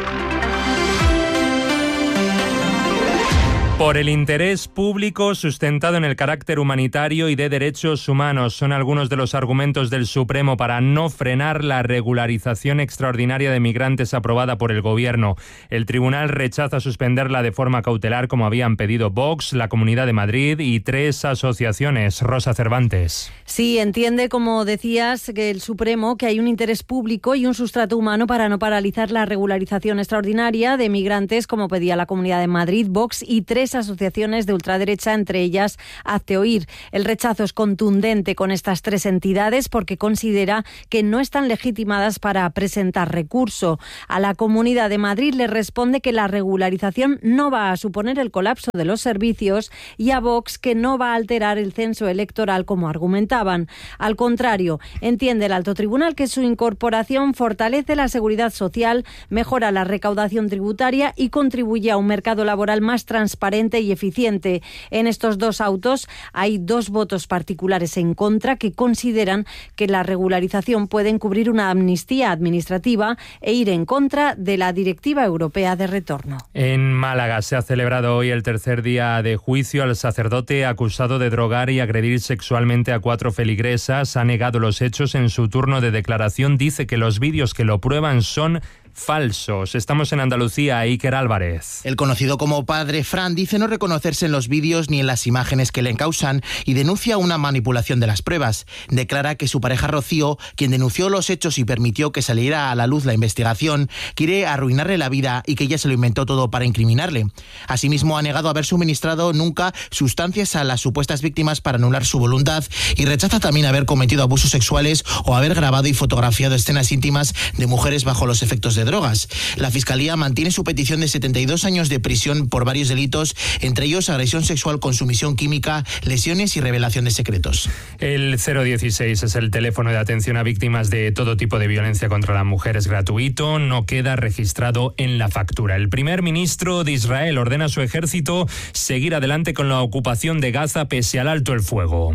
Por el interés público sustentado en el carácter humanitario y de derechos humanos son algunos de los argumentos del Supremo para no frenar la regularización extraordinaria de migrantes aprobada por el Gobierno. El tribunal rechaza suspenderla de forma cautelar como habían pedido Vox, la Comunidad de Madrid y tres asociaciones. Rosa Cervantes. Sí, entiende, como decías, que el Supremo que hay un interés público y un sustrato humano para no paralizar la regularización extraordinaria de migrantes como pedía la Comunidad de Madrid, Vox y tres asociaciones de ultraderecha, entre ellas Hazte Oír. El rechazo es contundente con estas tres entidades porque considera que no están legitimadas para presentar recurso. A la Comunidad de Madrid le responde que la regularización no va a suponer el colapso de los servicios y a Vox que no va a alterar el censo electoral como argumentaban. Al contrario, entiende el alto tribunal que su incorporación fortalece la seguridad social, mejora la recaudación tributaria y contribuye a un mercado laboral más transparente y eficiente. En estos dos autos hay dos votos particulares en contra que consideran que la regularización puede encubrir una amnistía administrativa e ir en contra de la Directiva Europea de Retorno. En Málaga se ha celebrado hoy el tercer día de juicio al sacerdote acusado de drogar y agredir sexualmente a cuatro feligresas. Ha negado los hechos en su turno de declaración. Dice que los vídeos que lo prueban son falsos. Estamos en Andalucía. Iker Álvarez. El conocido como Padre Fran dice no reconocerse en los vídeos ni en las imágenes que le encausan y denuncia una manipulación de las pruebas. Declara que su pareja Rocío, quien denunció los hechos y permitió que saliera a la luz la investigación, quiere arruinarle la vida y que ella se lo inventó todo para incriminarle. Asimismo, ha negado haber suministrado nunca sustancias a las supuestas víctimas para anular su voluntad y rechaza también haber cometido abusos sexuales o haber grabado y fotografiado escenas íntimas de mujeres bajo los efectos de de drogas. La Fiscalía mantiene su petición de setenta y dos años de prisión por varios delitos, entre ellos agresión sexual con sumisión química, lesiones y revelación de secretos. El cero dieciséis es el teléfono de atención a víctimas de todo tipo de violencia contra la mujer. Es gratuito, no queda registrado en la factura. El primer ministro de Israel ordena a su ejército seguir adelante con la ocupación de Gaza pese al alto el fuego.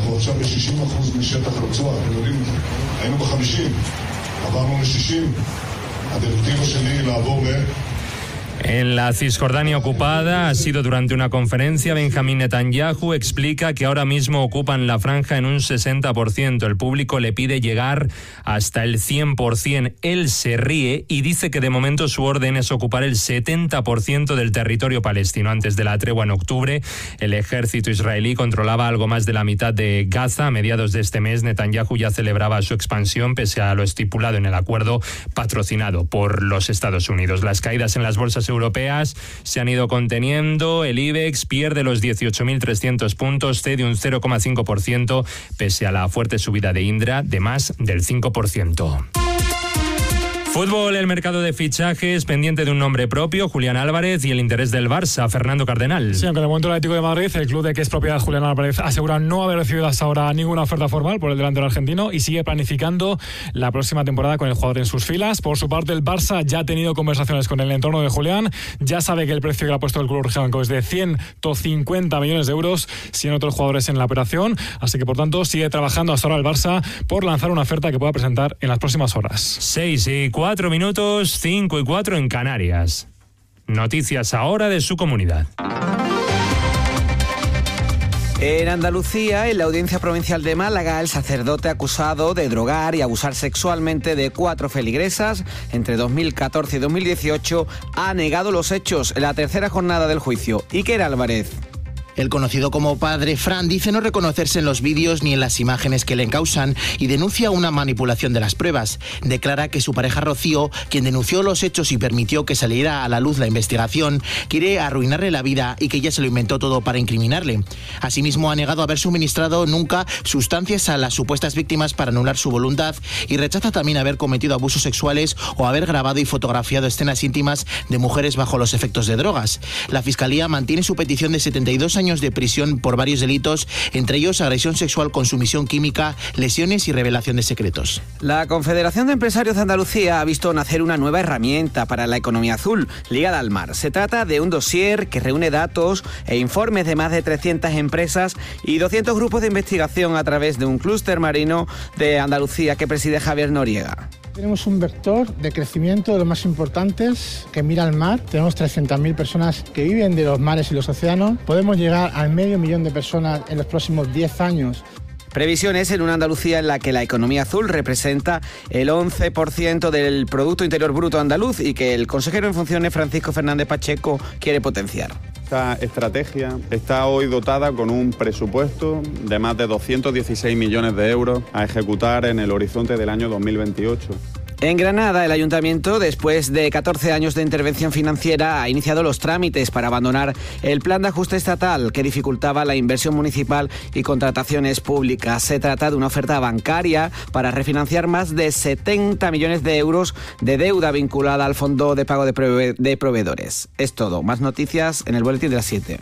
En la Cisjordania ocupada ha sido durante una conferencia. Benjamín Netanyahu explica que ahora mismo ocupan la franja en un sesenta por ciento. El público le pide llegar hasta el cien por ciento. Él se ríe y dice que de momento su orden es ocupar el setenta por ciento del territorio palestino. Antes de la tregua en octubre, el ejército israelí controlaba algo más de la mitad de Gaza. A mediados de este mes, Netanyahu ya celebraba su expansión pese a lo estipulado en el acuerdo patrocinado por los Estados Unidos. Las caídas en las bolsas europeas se han ido conteniendo. El IBEX pierde los dieciocho mil trescientos puntos, cede un cero coma cinco por ciento, pese a la fuerte subida de Indra de más del cinco por ciento. Fútbol, el mercado de fichajes pendiente de un nombre propio, Julián Álvarez, y el interés del Barça, Fernando Cardenal. Sí, aunque de momento el Atlético de Madrid, el club de que es propiedad Julián Álvarez, asegura no haber recibido hasta ahora ninguna oferta formal por el delantero argentino y sigue planificando la próxima temporada con el jugador en sus filas. Por su parte, el Barça ya ha tenido conversaciones con el entorno de Julián, ya sabe que el precio que le ha puesto el club rojiblanco es de ciento cincuenta millones de euros, sin otros jugadores en la operación, así que por tanto sigue trabajando hasta ahora el Barça por lanzar una oferta que pueda presentar en las próximas horas. Seis y cuatro minutos, cinco y cuatro en Canarias. Noticias ahora de su comunidad. En Andalucía, en la Audiencia Provincial de Málaga, el sacerdote acusado de drogar y abusar sexualmente de cuatro feligresas entre dos mil catorce y dos mil dieciocho ha negado los hechos en la tercera jornada del juicio. Iker Álvarez. El conocido como Padre Fran dice no reconocerse en los vídeos ni en las imágenes que le encausan y denuncia una manipulación de las pruebas. Declara que su pareja Rocío, quien denunció los hechos y permitió que saliera a la luz la investigación, quiere arruinarle la vida y que ella se lo inventó todo para incriminarle. Asimismo, ha negado haber suministrado nunca sustancias a las supuestas víctimas para anular su voluntad y rechaza también haber cometido abusos sexuales o haber grabado y fotografiado escenas íntimas de mujeres bajo los efectos de drogas. La Fiscalía mantiene su petición de setenta y dos años de prisión por varios delitos, entre ellos agresión sexual con sumisión química, lesiones y revelación de secretos. La Confederación de Empresarios de Andalucía ha visto nacer una nueva herramienta para la economía azul, ligada al mar. Se trata de un dossier que reúne datos e informes de más de trescientas empresas y doscientos grupos de investigación a través de un clúster marino de Andalucía que preside Javier Noriega. Tenemos un vector de crecimiento de los más importantes que mira al mar. Tenemos trescientas mil personas que viven de los mares y los océanos. Podemos llegar al medio millón de personas en los próximos diez años. Previsiones en una Andalucía en la que la economía azul representa el once por ciento del Producto Interior Bruto andaluz y que el consejero en funciones, Francisco Fernández Pacheco, quiere potenciar. Esta estrategia está hoy dotada con un presupuesto de más de doscientos dieciséis millones de euros a ejecutar en el horizonte del año dos mil veintiocho. En Granada, el ayuntamiento, después de catorce años de intervención financiera, ha iniciado los trámites para abandonar el plan de ajuste estatal que dificultaba la inversión municipal y contrataciones públicas. Se trata de una oferta bancaria para refinanciar más de setenta millones de euros de deuda vinculada al Fondo de Pago de, prove- de Proveedores. Es todo. Más noticias en el boletín de las siete.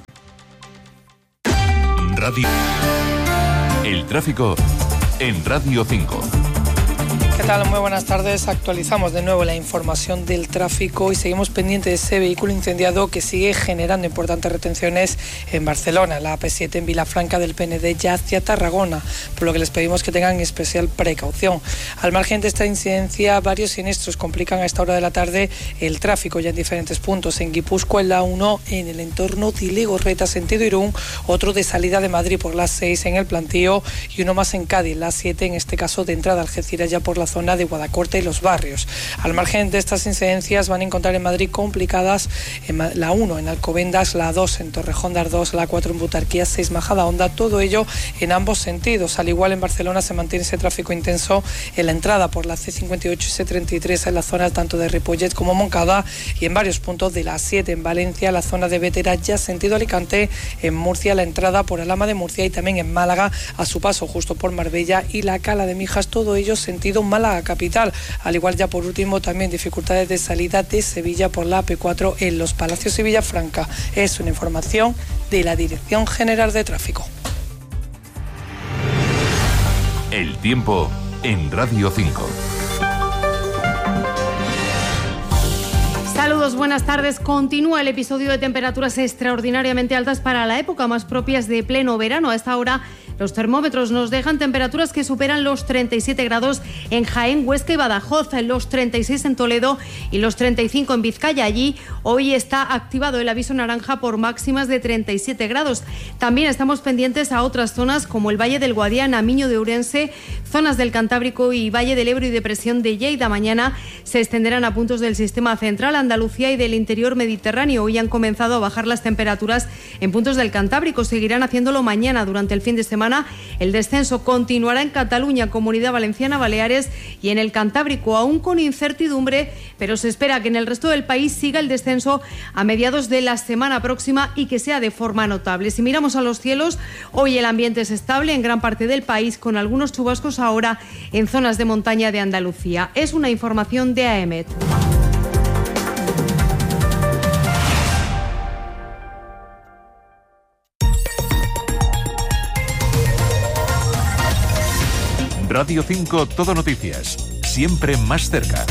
Radio. El tráfico en Radio cinco. ¿Qué tal? Muy buenas tardes. Actualizamos de nuevo la información del tráfico y seguimos pendientes de ese vehículo incendiado que sigue generando importantes retenciones en Barcelona, la A P siete en Vilafranca del P N D ya hacia Tarragona, por lo que les pedimos que tengan especial precaución. Al margen de esta incidencia, varios siniestros complican a esta hora de la tarde el tráfico ya en diferentes puntos. En Guipúzcoa, en la uno, en el entorno de Legorreta, sentido Irún, otro de salida de Madrid por la seis en el Plantío y uno más en Cádiz, la siete, en este caso de entrada a Algeciras ya por la zona de Guadacorte y Los Barrios. Al margen de estas incidencias van a encontrar en Madrid complicadas en la uno en Alcobendas, la dos en Torrejón de Ardoz, la cuatro en Butarquía, seis Majadahonda, todo ello en ambos sentidos. Al igual en Barcelona se mantiene ese tráfico intenso en la entrada por la C cincuenta y ocho y C treinta y tres en la zona tanto de Ripollet como Moncada y en varios puntos de la siete en Valencia, la zona de Bétera ya sentido Alicante, en Murcia la entrada por Alhama de Murcia y también en Málaga a su paso justo por Marbella y la Cala de Mijas, todo ello sentido Málaga capital. Al igual ya por último también dificultades de salida de Sevilla por la A P cuatro en Los Palacios y Villafranca. Es una información de la Dirección General de Tráfico. El tiempo en Radio cinco. Saludos, buenas tardes. Continúa el episodio de temperaturas extraordinariamente altas para la época, más propias de pleno verano. A esta hora los termómetros nos dejan temperaturas que superan los treinta y siete grados en Jaén, Huesca y Badajoz, los treinta y seis en Toledo y los treinta y cinco en Vizcaya. Allí hoy está activado el aviso naranja por máximas de treinta y siete grados. También estamos pendientes a otras zonas como el Valle del Guadiana, Miño de Ourense, zonas del Cantábrico y Valle del Ebro y depresión de Lleida. Mañana se extenderán a puntos del sistema central, Andalucía y del interior mediterráneo. Hoy han comenzado a bajar las temperaturas en puntos del Cantábrico. Seguirán haciéndolo mañana durante el fin de semana. El descenso continuará en Cataluña, Comunidad Valenciana, Baleares y en el Cantábrico, aún con incertidumbre, pero se espera que en el resto del país siga el descenso a mediados de la semana próxima y que sea de forma notable. Si miramos a los cielos, hoy el ambiente es estable en gran parte del país, con algunos chubascos ahora en zonas de montaña de Andalucía. Es una información de A E M E T. Radio cinco Todo Noticias, siempre más cerca.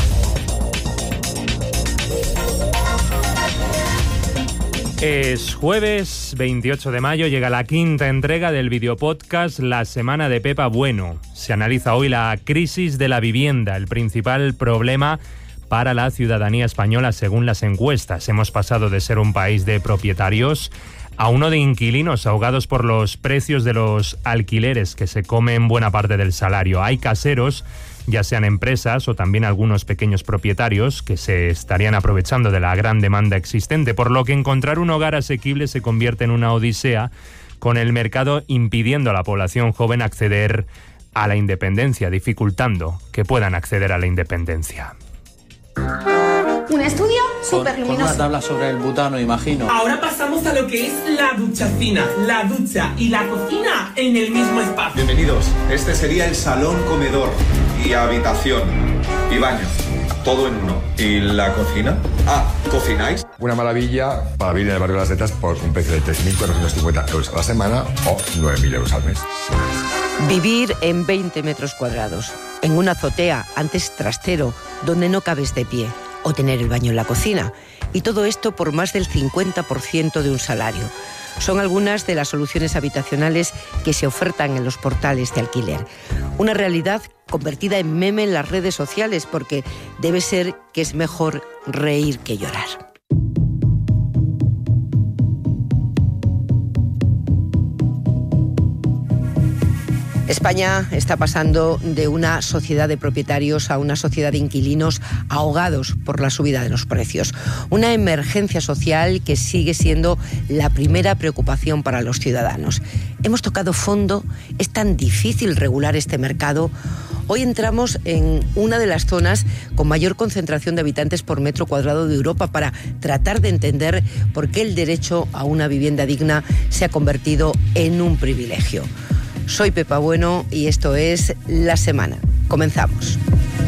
Es jueves veintiocho de mayo, llega la quinta entrega del videopodcast La Semana de Pepa Bueno. Se analiza hoy la crisis de la vivienda, el principal problema para la ciudadanía española según las encuestas. Hemos pasado de ser un país de propietarios a uno de inquilinos ahogados por los precios de los alquileres que se comen buena parte del salario. Hay caseros, ya sean empresas o también algunos pequeños propietarios, que se estarían aprovechando de la gran demanda existente, por lo que encontrar un hogar asequible se convierte en una odisea, con el mercado impidiendo a la población joven acceder a la independencia, dificultando que puedan acceder a la independencia. Un estudio súper luminoso. Con una tabla sobre el butano, imagino. Ahora pasamos a lo que es la duchacina, la ducha y la cocina en el mismo espacio. Bienvenidos. Este sería el salón comedor y habitación y baño. Todo en uno. ¿Y la cocina? Ah, ¿cocináis? Una maravilla para vivir en el barrio de Las Setas por un precio de tres mil cuatrocientos cincuenta euros a la semana o nueve mil euros al mes. Vivir en veinte metros cuadrados, en una azotea, antes trastero, donde no cabes de pie, o tener el baño en la cocina. Y todo esto por más del cincuenta por ciento de un salario. Son algunas de las soluciones habitacionales que se ofertan en los portales de alquiler. Una realidad convertida en meme en las redes sociales, porque debe ser que es mejor reír que llorar. España está pasando de una sociedad de propietarios a una sociedad de inquilinos ahogados por la subida de los precios. Una emergencia social que sigue siendo la primera preocupación para los ciudadanos. Hemos tocado fondo, es tan difícil regular este mercado. Hoy entramos en una de las zonas con mayor concentración de habitantes por metro cuadrado de Europa para tratar de entender por qué el derecho a una vivienda digna se ha convertido en un privilegio. Soy Pepa Bueno y esto es La Semana. Comenzamos.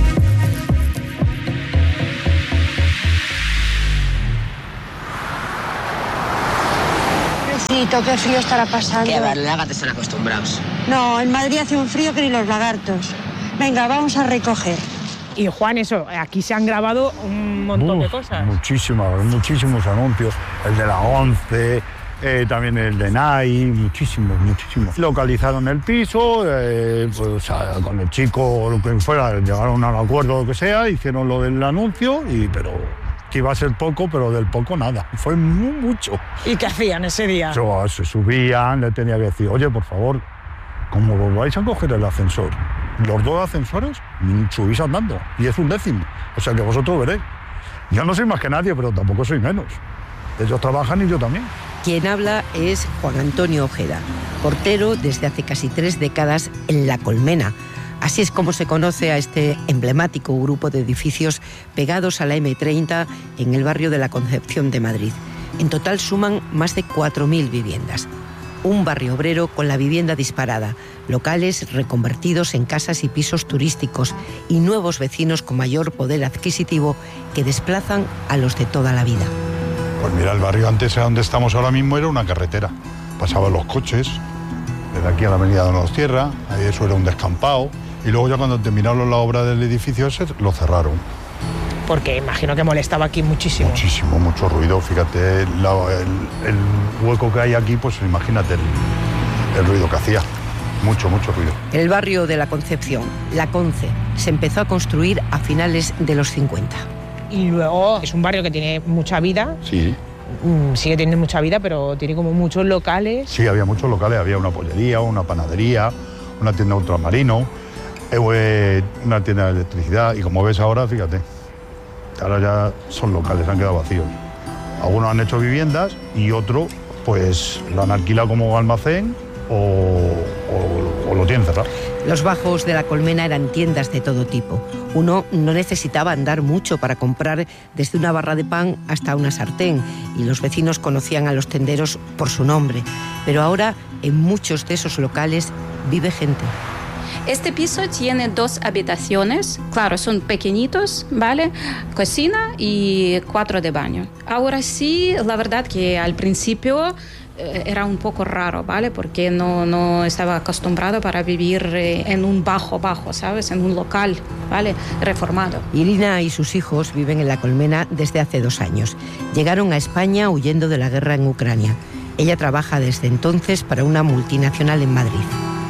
Pobrecito, qué frío estará pasando. Que a los lagartos están acostumbrados. No, en Madrid hace un frío que ni los lagartos. Venga, vamos a recoger. Y Juan, eso, aquí se han grabado un montón Uf, de cosas. Muchísimos, muchísimos anuncios. El de la ONCE... Eh, también el de N A I, muchísimos, muchísimos. Localizaron el piso, eh, pues, o sea, con el chico o lo que fuera, llegaron a un acuerdo o lo que sea, hicieron lo del anuncio, y pero que iba a ser poco, pero del poco nada. Fue muy, mucho. ¿Y qué hacían ese día? So, se subían, le tenía que decir, oye, por favor, como vais a coger el ascensor, los dos ascensores, subís andando, y es un décimo. O sea que vosotros veréis. Yo no soy más que nadie, pero tampoco soy menos. Ellos trabajan y yo también. Quien habla es Juan Antonio Ojeda, portero desde hace casi tres décadas en La Colmena. Así es como se conoce a este emblemático grupo de edificios pegados a la eme treinta en el barrio de la Concepción de Madrid. En total suman más de cuatro mil viviendas. Un barrio obrero con la vivienda disparada, locales reconvertidos en casas y pisos turísticos y nuevos vecinos con mayor poder adquisitivo que desplazan a los de toda la vida. Pues mira, el barrio antes, a donde estamos ahora mismo, era una carretera. Pasaban los coches, desde aquí a la avenida Donostierra, ahí eso era un descampado, y luego ya cuando terminaron la obra del edificio ese, lo cerraron. Porque imagino que molestaba aquí muchísimo. Muchísimo, mucho ruido. Fíjate, la, el, el hueco que hay aquí, pues imagínate el, el ruido que hacía. Mucho, mucho ruido. El barrio de la Concepción, la Conce, se empezó a construir a finales de los cincuenta. Y luego es un barrio que tiene mucha vida. Sí. Sigue teniendo mucha vida, pero tiene como muchos locales. Sí, había muchos locales. Había una pollería, una panadería, una tienda de ultramarino, eh, una tienda de electricidad. Y como ves ahora, fíjate, ahora ya son locales, han quedado vacíos. Algunos han hecho viviendas y otros pues lo han alquilado como almacén o, o, o lo tienen cerrado. Los bajos de La Colmena eran tiendas de todo tipo. Uno no necesitaba andar mucho para comprar desde una barra de pan hasta una sartén, y los vecinos conocían a los tenderos por su nombre. Pero ahora en muchos de esos locales vive gente. Este piso tiene dos habitaciones, claro, son pequeñitos, ¿vale? Cocina y cuatro de baño. Ahora sí, la verdad que al principio era un poco raro, ¿vale? Porque no, no estaba acostumbrado para vivir en un bajo, bajo, ¿sabes? En un local, ¿vale? Reformado. Irina y sus hijos viven en La Colmena desde hace dos años. Llegaron a España huyendo de la guerra en Ucrania. Ella trabaja desde entonces para una multinacional en Madrid.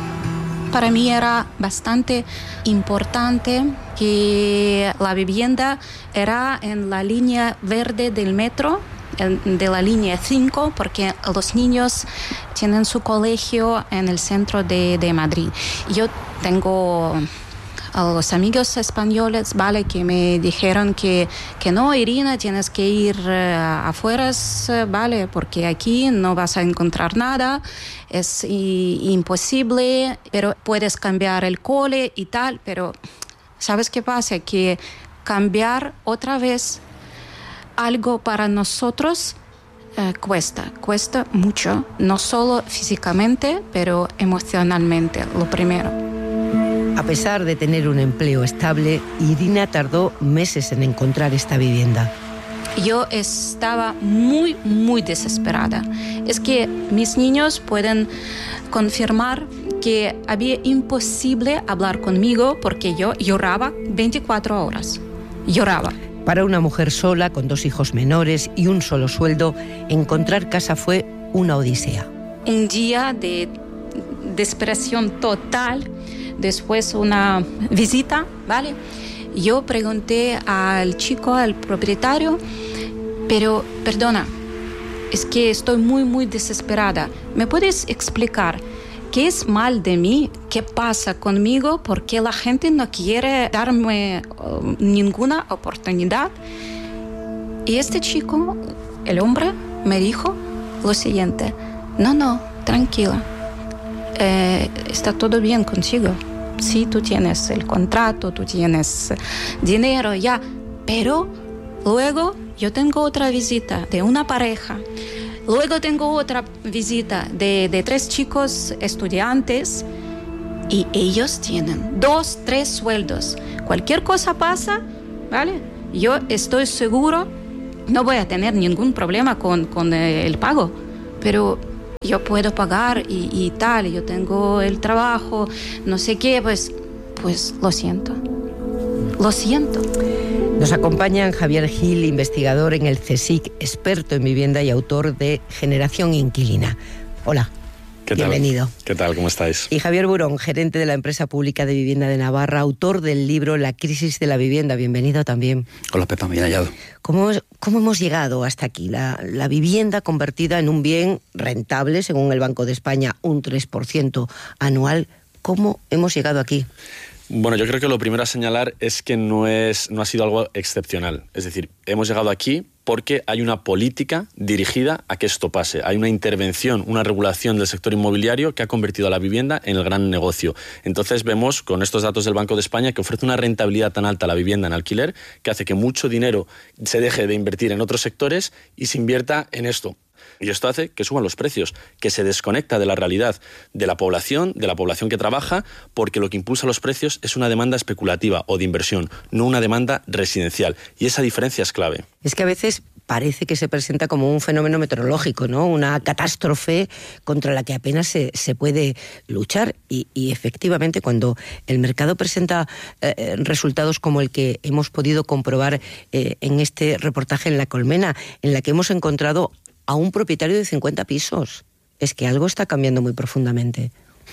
Para mí era bastante importante que la vivienda era en la línea verde del metro, de la línea cinco, porque los niños tienen su colegio en el centro de, de Madrid. Yo tengo a los amigos españoles, ¿vale?, que me dijeron que, que no, Irina, tienes que ir uh, afuera, ¿vale?, porque aquí no vas a encontrar nada, es i- imposible, pero puedes cambiar el cole y tal, pero ¿sabes qué pasa? Que cambiar otra vez algo para nosotros eh, cuesta, cuesta mucho, no solo físicamente, pero emocionalmente, lo primero. A pesar de tener un empleo estable, Irina tardó meses en encontrar esta vivienda. Yo estaba muy, muy desesperada. Es que mis niños pueden confirmar que había imposible hablar conmigo porque yo lloraba veinticuatro horas. Lloraba. Para una mujer sola, con dos hijos menores y un solo sueldo, encontrar casa fue una odisea. Un día de desesperación total, después una visita, ¿vale? Yo pregunté al chico, al propietario, pero perdona, es que estoy muy, muy desesperada. ¿Me puedes explicar qué es mal de mí? ¿Qué pasa conmigo? ¿Por qué la gente no quiere darme uh, ninguna oportunidad? Y este chico, el hombre, me dijo lo siguiente: no, no, tranquila, eh, está todo bien contigo. Sí, tú tienes el contrato, tú tienes dinero, ya, pero luego yo tengo otra visita de una pareja. Luego tengo otra visita de, de tres chicos estudiantes y ellos tienen dos, tres sueldos. Cualquier cosa pasa, ¿vale? Yo estoy seguro, no voy a tener ningún problema con, con el pago, pero yo puedo pagar y, y tal, yo tengo el trabajo, no sé qué, pues, pues lo siento, lo siento. Nos acompañan Javier Gil, investigador en el CSIC, experto en vivienda y autor de Generación Inquilina. Hola. ¿Qué tal? Bienvenido. ¿Qué tal? ¿Cómo estáis? Y Javier Burón, gerente de la Empresa Pública de Vivienda de Navarra, autor del libro La crisis de la vivienda. Bienvenido también. Hola, Pepa, bien hallado. ¿Cómo, cómo hemos llegado hasta aquí? La, la vivienda convertida en un bien rentable, según el Banco de España, un tres por ciento anual. ¿Cómo hemos llegado aquí? Bueno, yo creo que lo primero a señalar es que no, es, no ha sido algo excepcional. Es decir, hemos llegado aquí porque hay una política dirigida a que esto pase. Hay una intervención, una regulación del sector inmobiliario que ha convertido a la vivienda en el gran negocio. Entonces vemos con estos datos del Banco de España que ofrece una rentabilidad tan alta a la vivienda en alquiler que hace que mucho dinero se deje de invertir en otros sectores y se invierta en esto. Y esto hace que suban los precios, que se desconecta de la realidad de la población, de la población que trabaja, porque lo que impulsa los precios es una demanda especulativa o de inversión, no una demanda residencial. Y esa diferencia es clave. Es que a veces parece que se presenta como un fenómeno meteorológico, ¿no? Una catástrofe contra la que apenas se, se puede luchar. Y, y efectivamente, cuando el mercado presenta eh, resultados como el que hemos podido comprobar eh, en este reportaje en La Colmena, en la que hemos encontrado a un propietario de cincuenta pisos, es que algo está cambiando muy profundamente.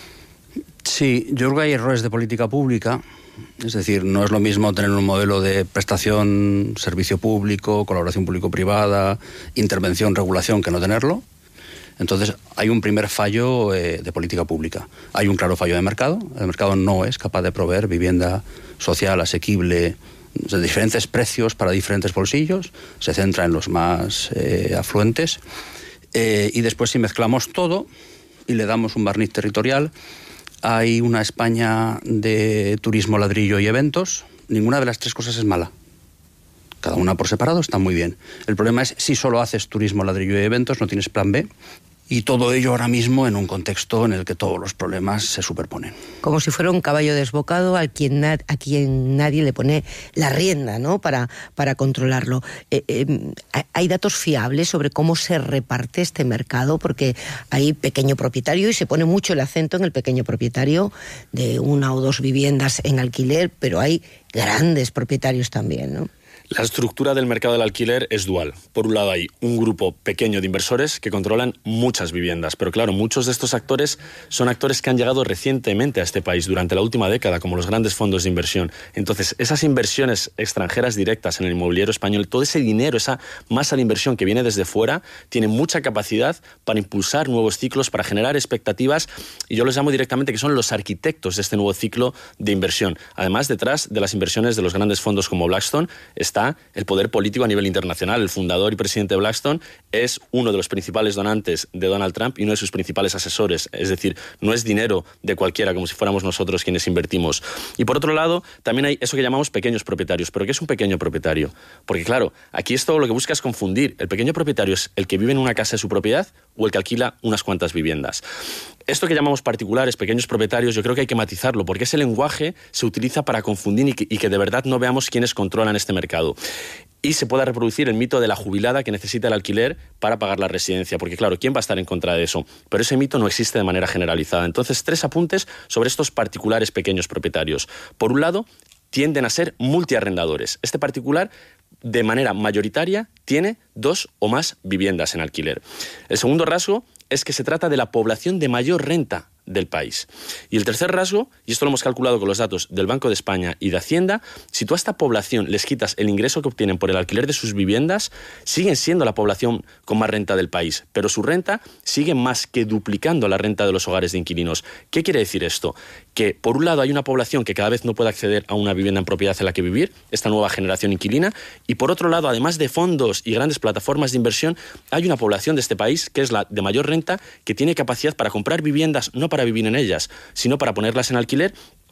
Sí, yo creo que hay errores de política pública. Es decir, no es lo mismo tener un modelo de prestación, servicio público, colaboración público-privada, intervención, regulación, que no tenerlo. Entonces, hay un primer fallo eh, de política pública. Hay un claro fallo de mercado. El mercado no es capaz de proveer vivienda social, asequible, de diferentes precios para diferentes bolsillos. Se centra en los más eh, afluentes. Eh, y después, si mezclamos todo y le damos un barniz territorial, hay una España de turismo, ladrillo y eventos. Ninguna de las tres cosas es mala. Cada una por separado está muy bien. El problema es si solo haces turismo, ladrillo y eventos, no tienes plan B. Y todo ello ahora mismo en un contexto en el que todos los problemas se superponen. Como si fuera un caballo desbocado a quien, na- a quien nadie le pone la rienda, ¿no?, para, para controlarlo. Eh, eh, ¿Hay datos fiables sobre cómo se reparte este mercado? Porque hay pequeño propietario y se pone mucho el acento en el pequeño propietario de una o dos viviendas en alquiler, pero hay grandes propietarios también, ¿no? La estructura del mercado del alquiler es dual. Por un lado hay un grupo pequeño de inversores que controlan muchas viviendas, pero claro, muchos de estos actores son actores que han llegado recientemente a este país durante la última década, como los grandes fondos de inversión. Entonces, esas inversiones extranjeras directas en el inmobiliario español, todo ese dinero, esa masa de inversión que viene desde fuera, tiene mucha capacidad para impulsar nuevos ciclos, para generar expectativas, y yo los llamo directamente que son los arquitectos de este nuevo ciclo de inversión. Además, detrás de las inversiones de los grandes fondos como Blackstone, está el poder político a nivel internacional. El fundador y presidente de Blackstone es uno de los principales donantes de Donald Trump y uno de sus principales asesores. Es decir, no es dinero de cualquiera, como si fuéramos nosotros quienes invertimos. Y por otro lado, también hay eso que llamamos pequeños propietarios. ¿Pero qué es un pequeño propietario? Porque claro, aquí esto lo que busca es confundir. ¿El pequeño propietario es el que vive en una casa de su propiedad o el que alquila unas cuantas viviendas? Esto que llamamos particulares, pequeños propietarios, yo creo que hay que matizarlo, porque ese lenguaje se utiliza para confundir y que, y que de verdad no veamos quiénes controlan este mercado. Y se pueda reproducir el mito de la jubilada que necesita el alquiler para pagar la residencia, porque claro, ¿quién va a estar en contra de eso? Pero ese mito no existe de manera generalizada. Entonces, tres apuntes sobre estos particulares pequeños propietarios. Por un lado, tienden a ser multiarrendadores. Este particular, de manera mayoritaria, tiene dos o más viviendas en alquiler. El segundo rasgo es que se trata de la población de mayor renta del país. Y el tercer rasgo, y esto lo hemos calculado con los datos del Banco de España y de Hacienda, si tú a esta población les quitas el ingreso que obtienen por el alquiler de sus viviendas, siguen siendo la población con más renta del país, pero su renta sigue más que duplicando la renta de los hogares de inquilinos. ¿Qué quiere decir esto? Que por un lado hay una población que cada vez no puede acceder a una vivienda en propiedad en la que vivir, esta nueva generación inquilina, y por otro lado, además de fondos y grandes plataformas de inversión, hay una población de este país que es la de mayor renta, que tiene capacidad para comprar viviendas, no para vivir en ellas, sino para ponerlas en alquiler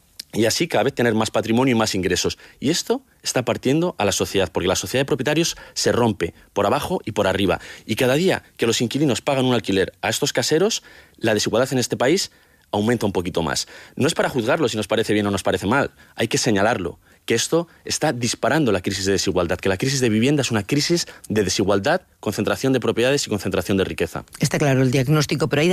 y así cada vez tener más patrimonio y más ingresos. Y esto está partiendo a la sociedad, porque la sociedad de propietarios se rompe por abajo y por arriba. Y cada día que los inquilinos pagan un alquiler a estos caseros, la desigualdad en este país aumenta un poquito más. No es para juzgarlo si nos parece bien o nos parece mal, hay que señalarlo, que esto está disparando la crisis de desigualdad, que la crisis de vivienda es una crisis de desigualdad, concentración de propiedades y concentración de riqueza. Está claro el diagnóstico, pero hay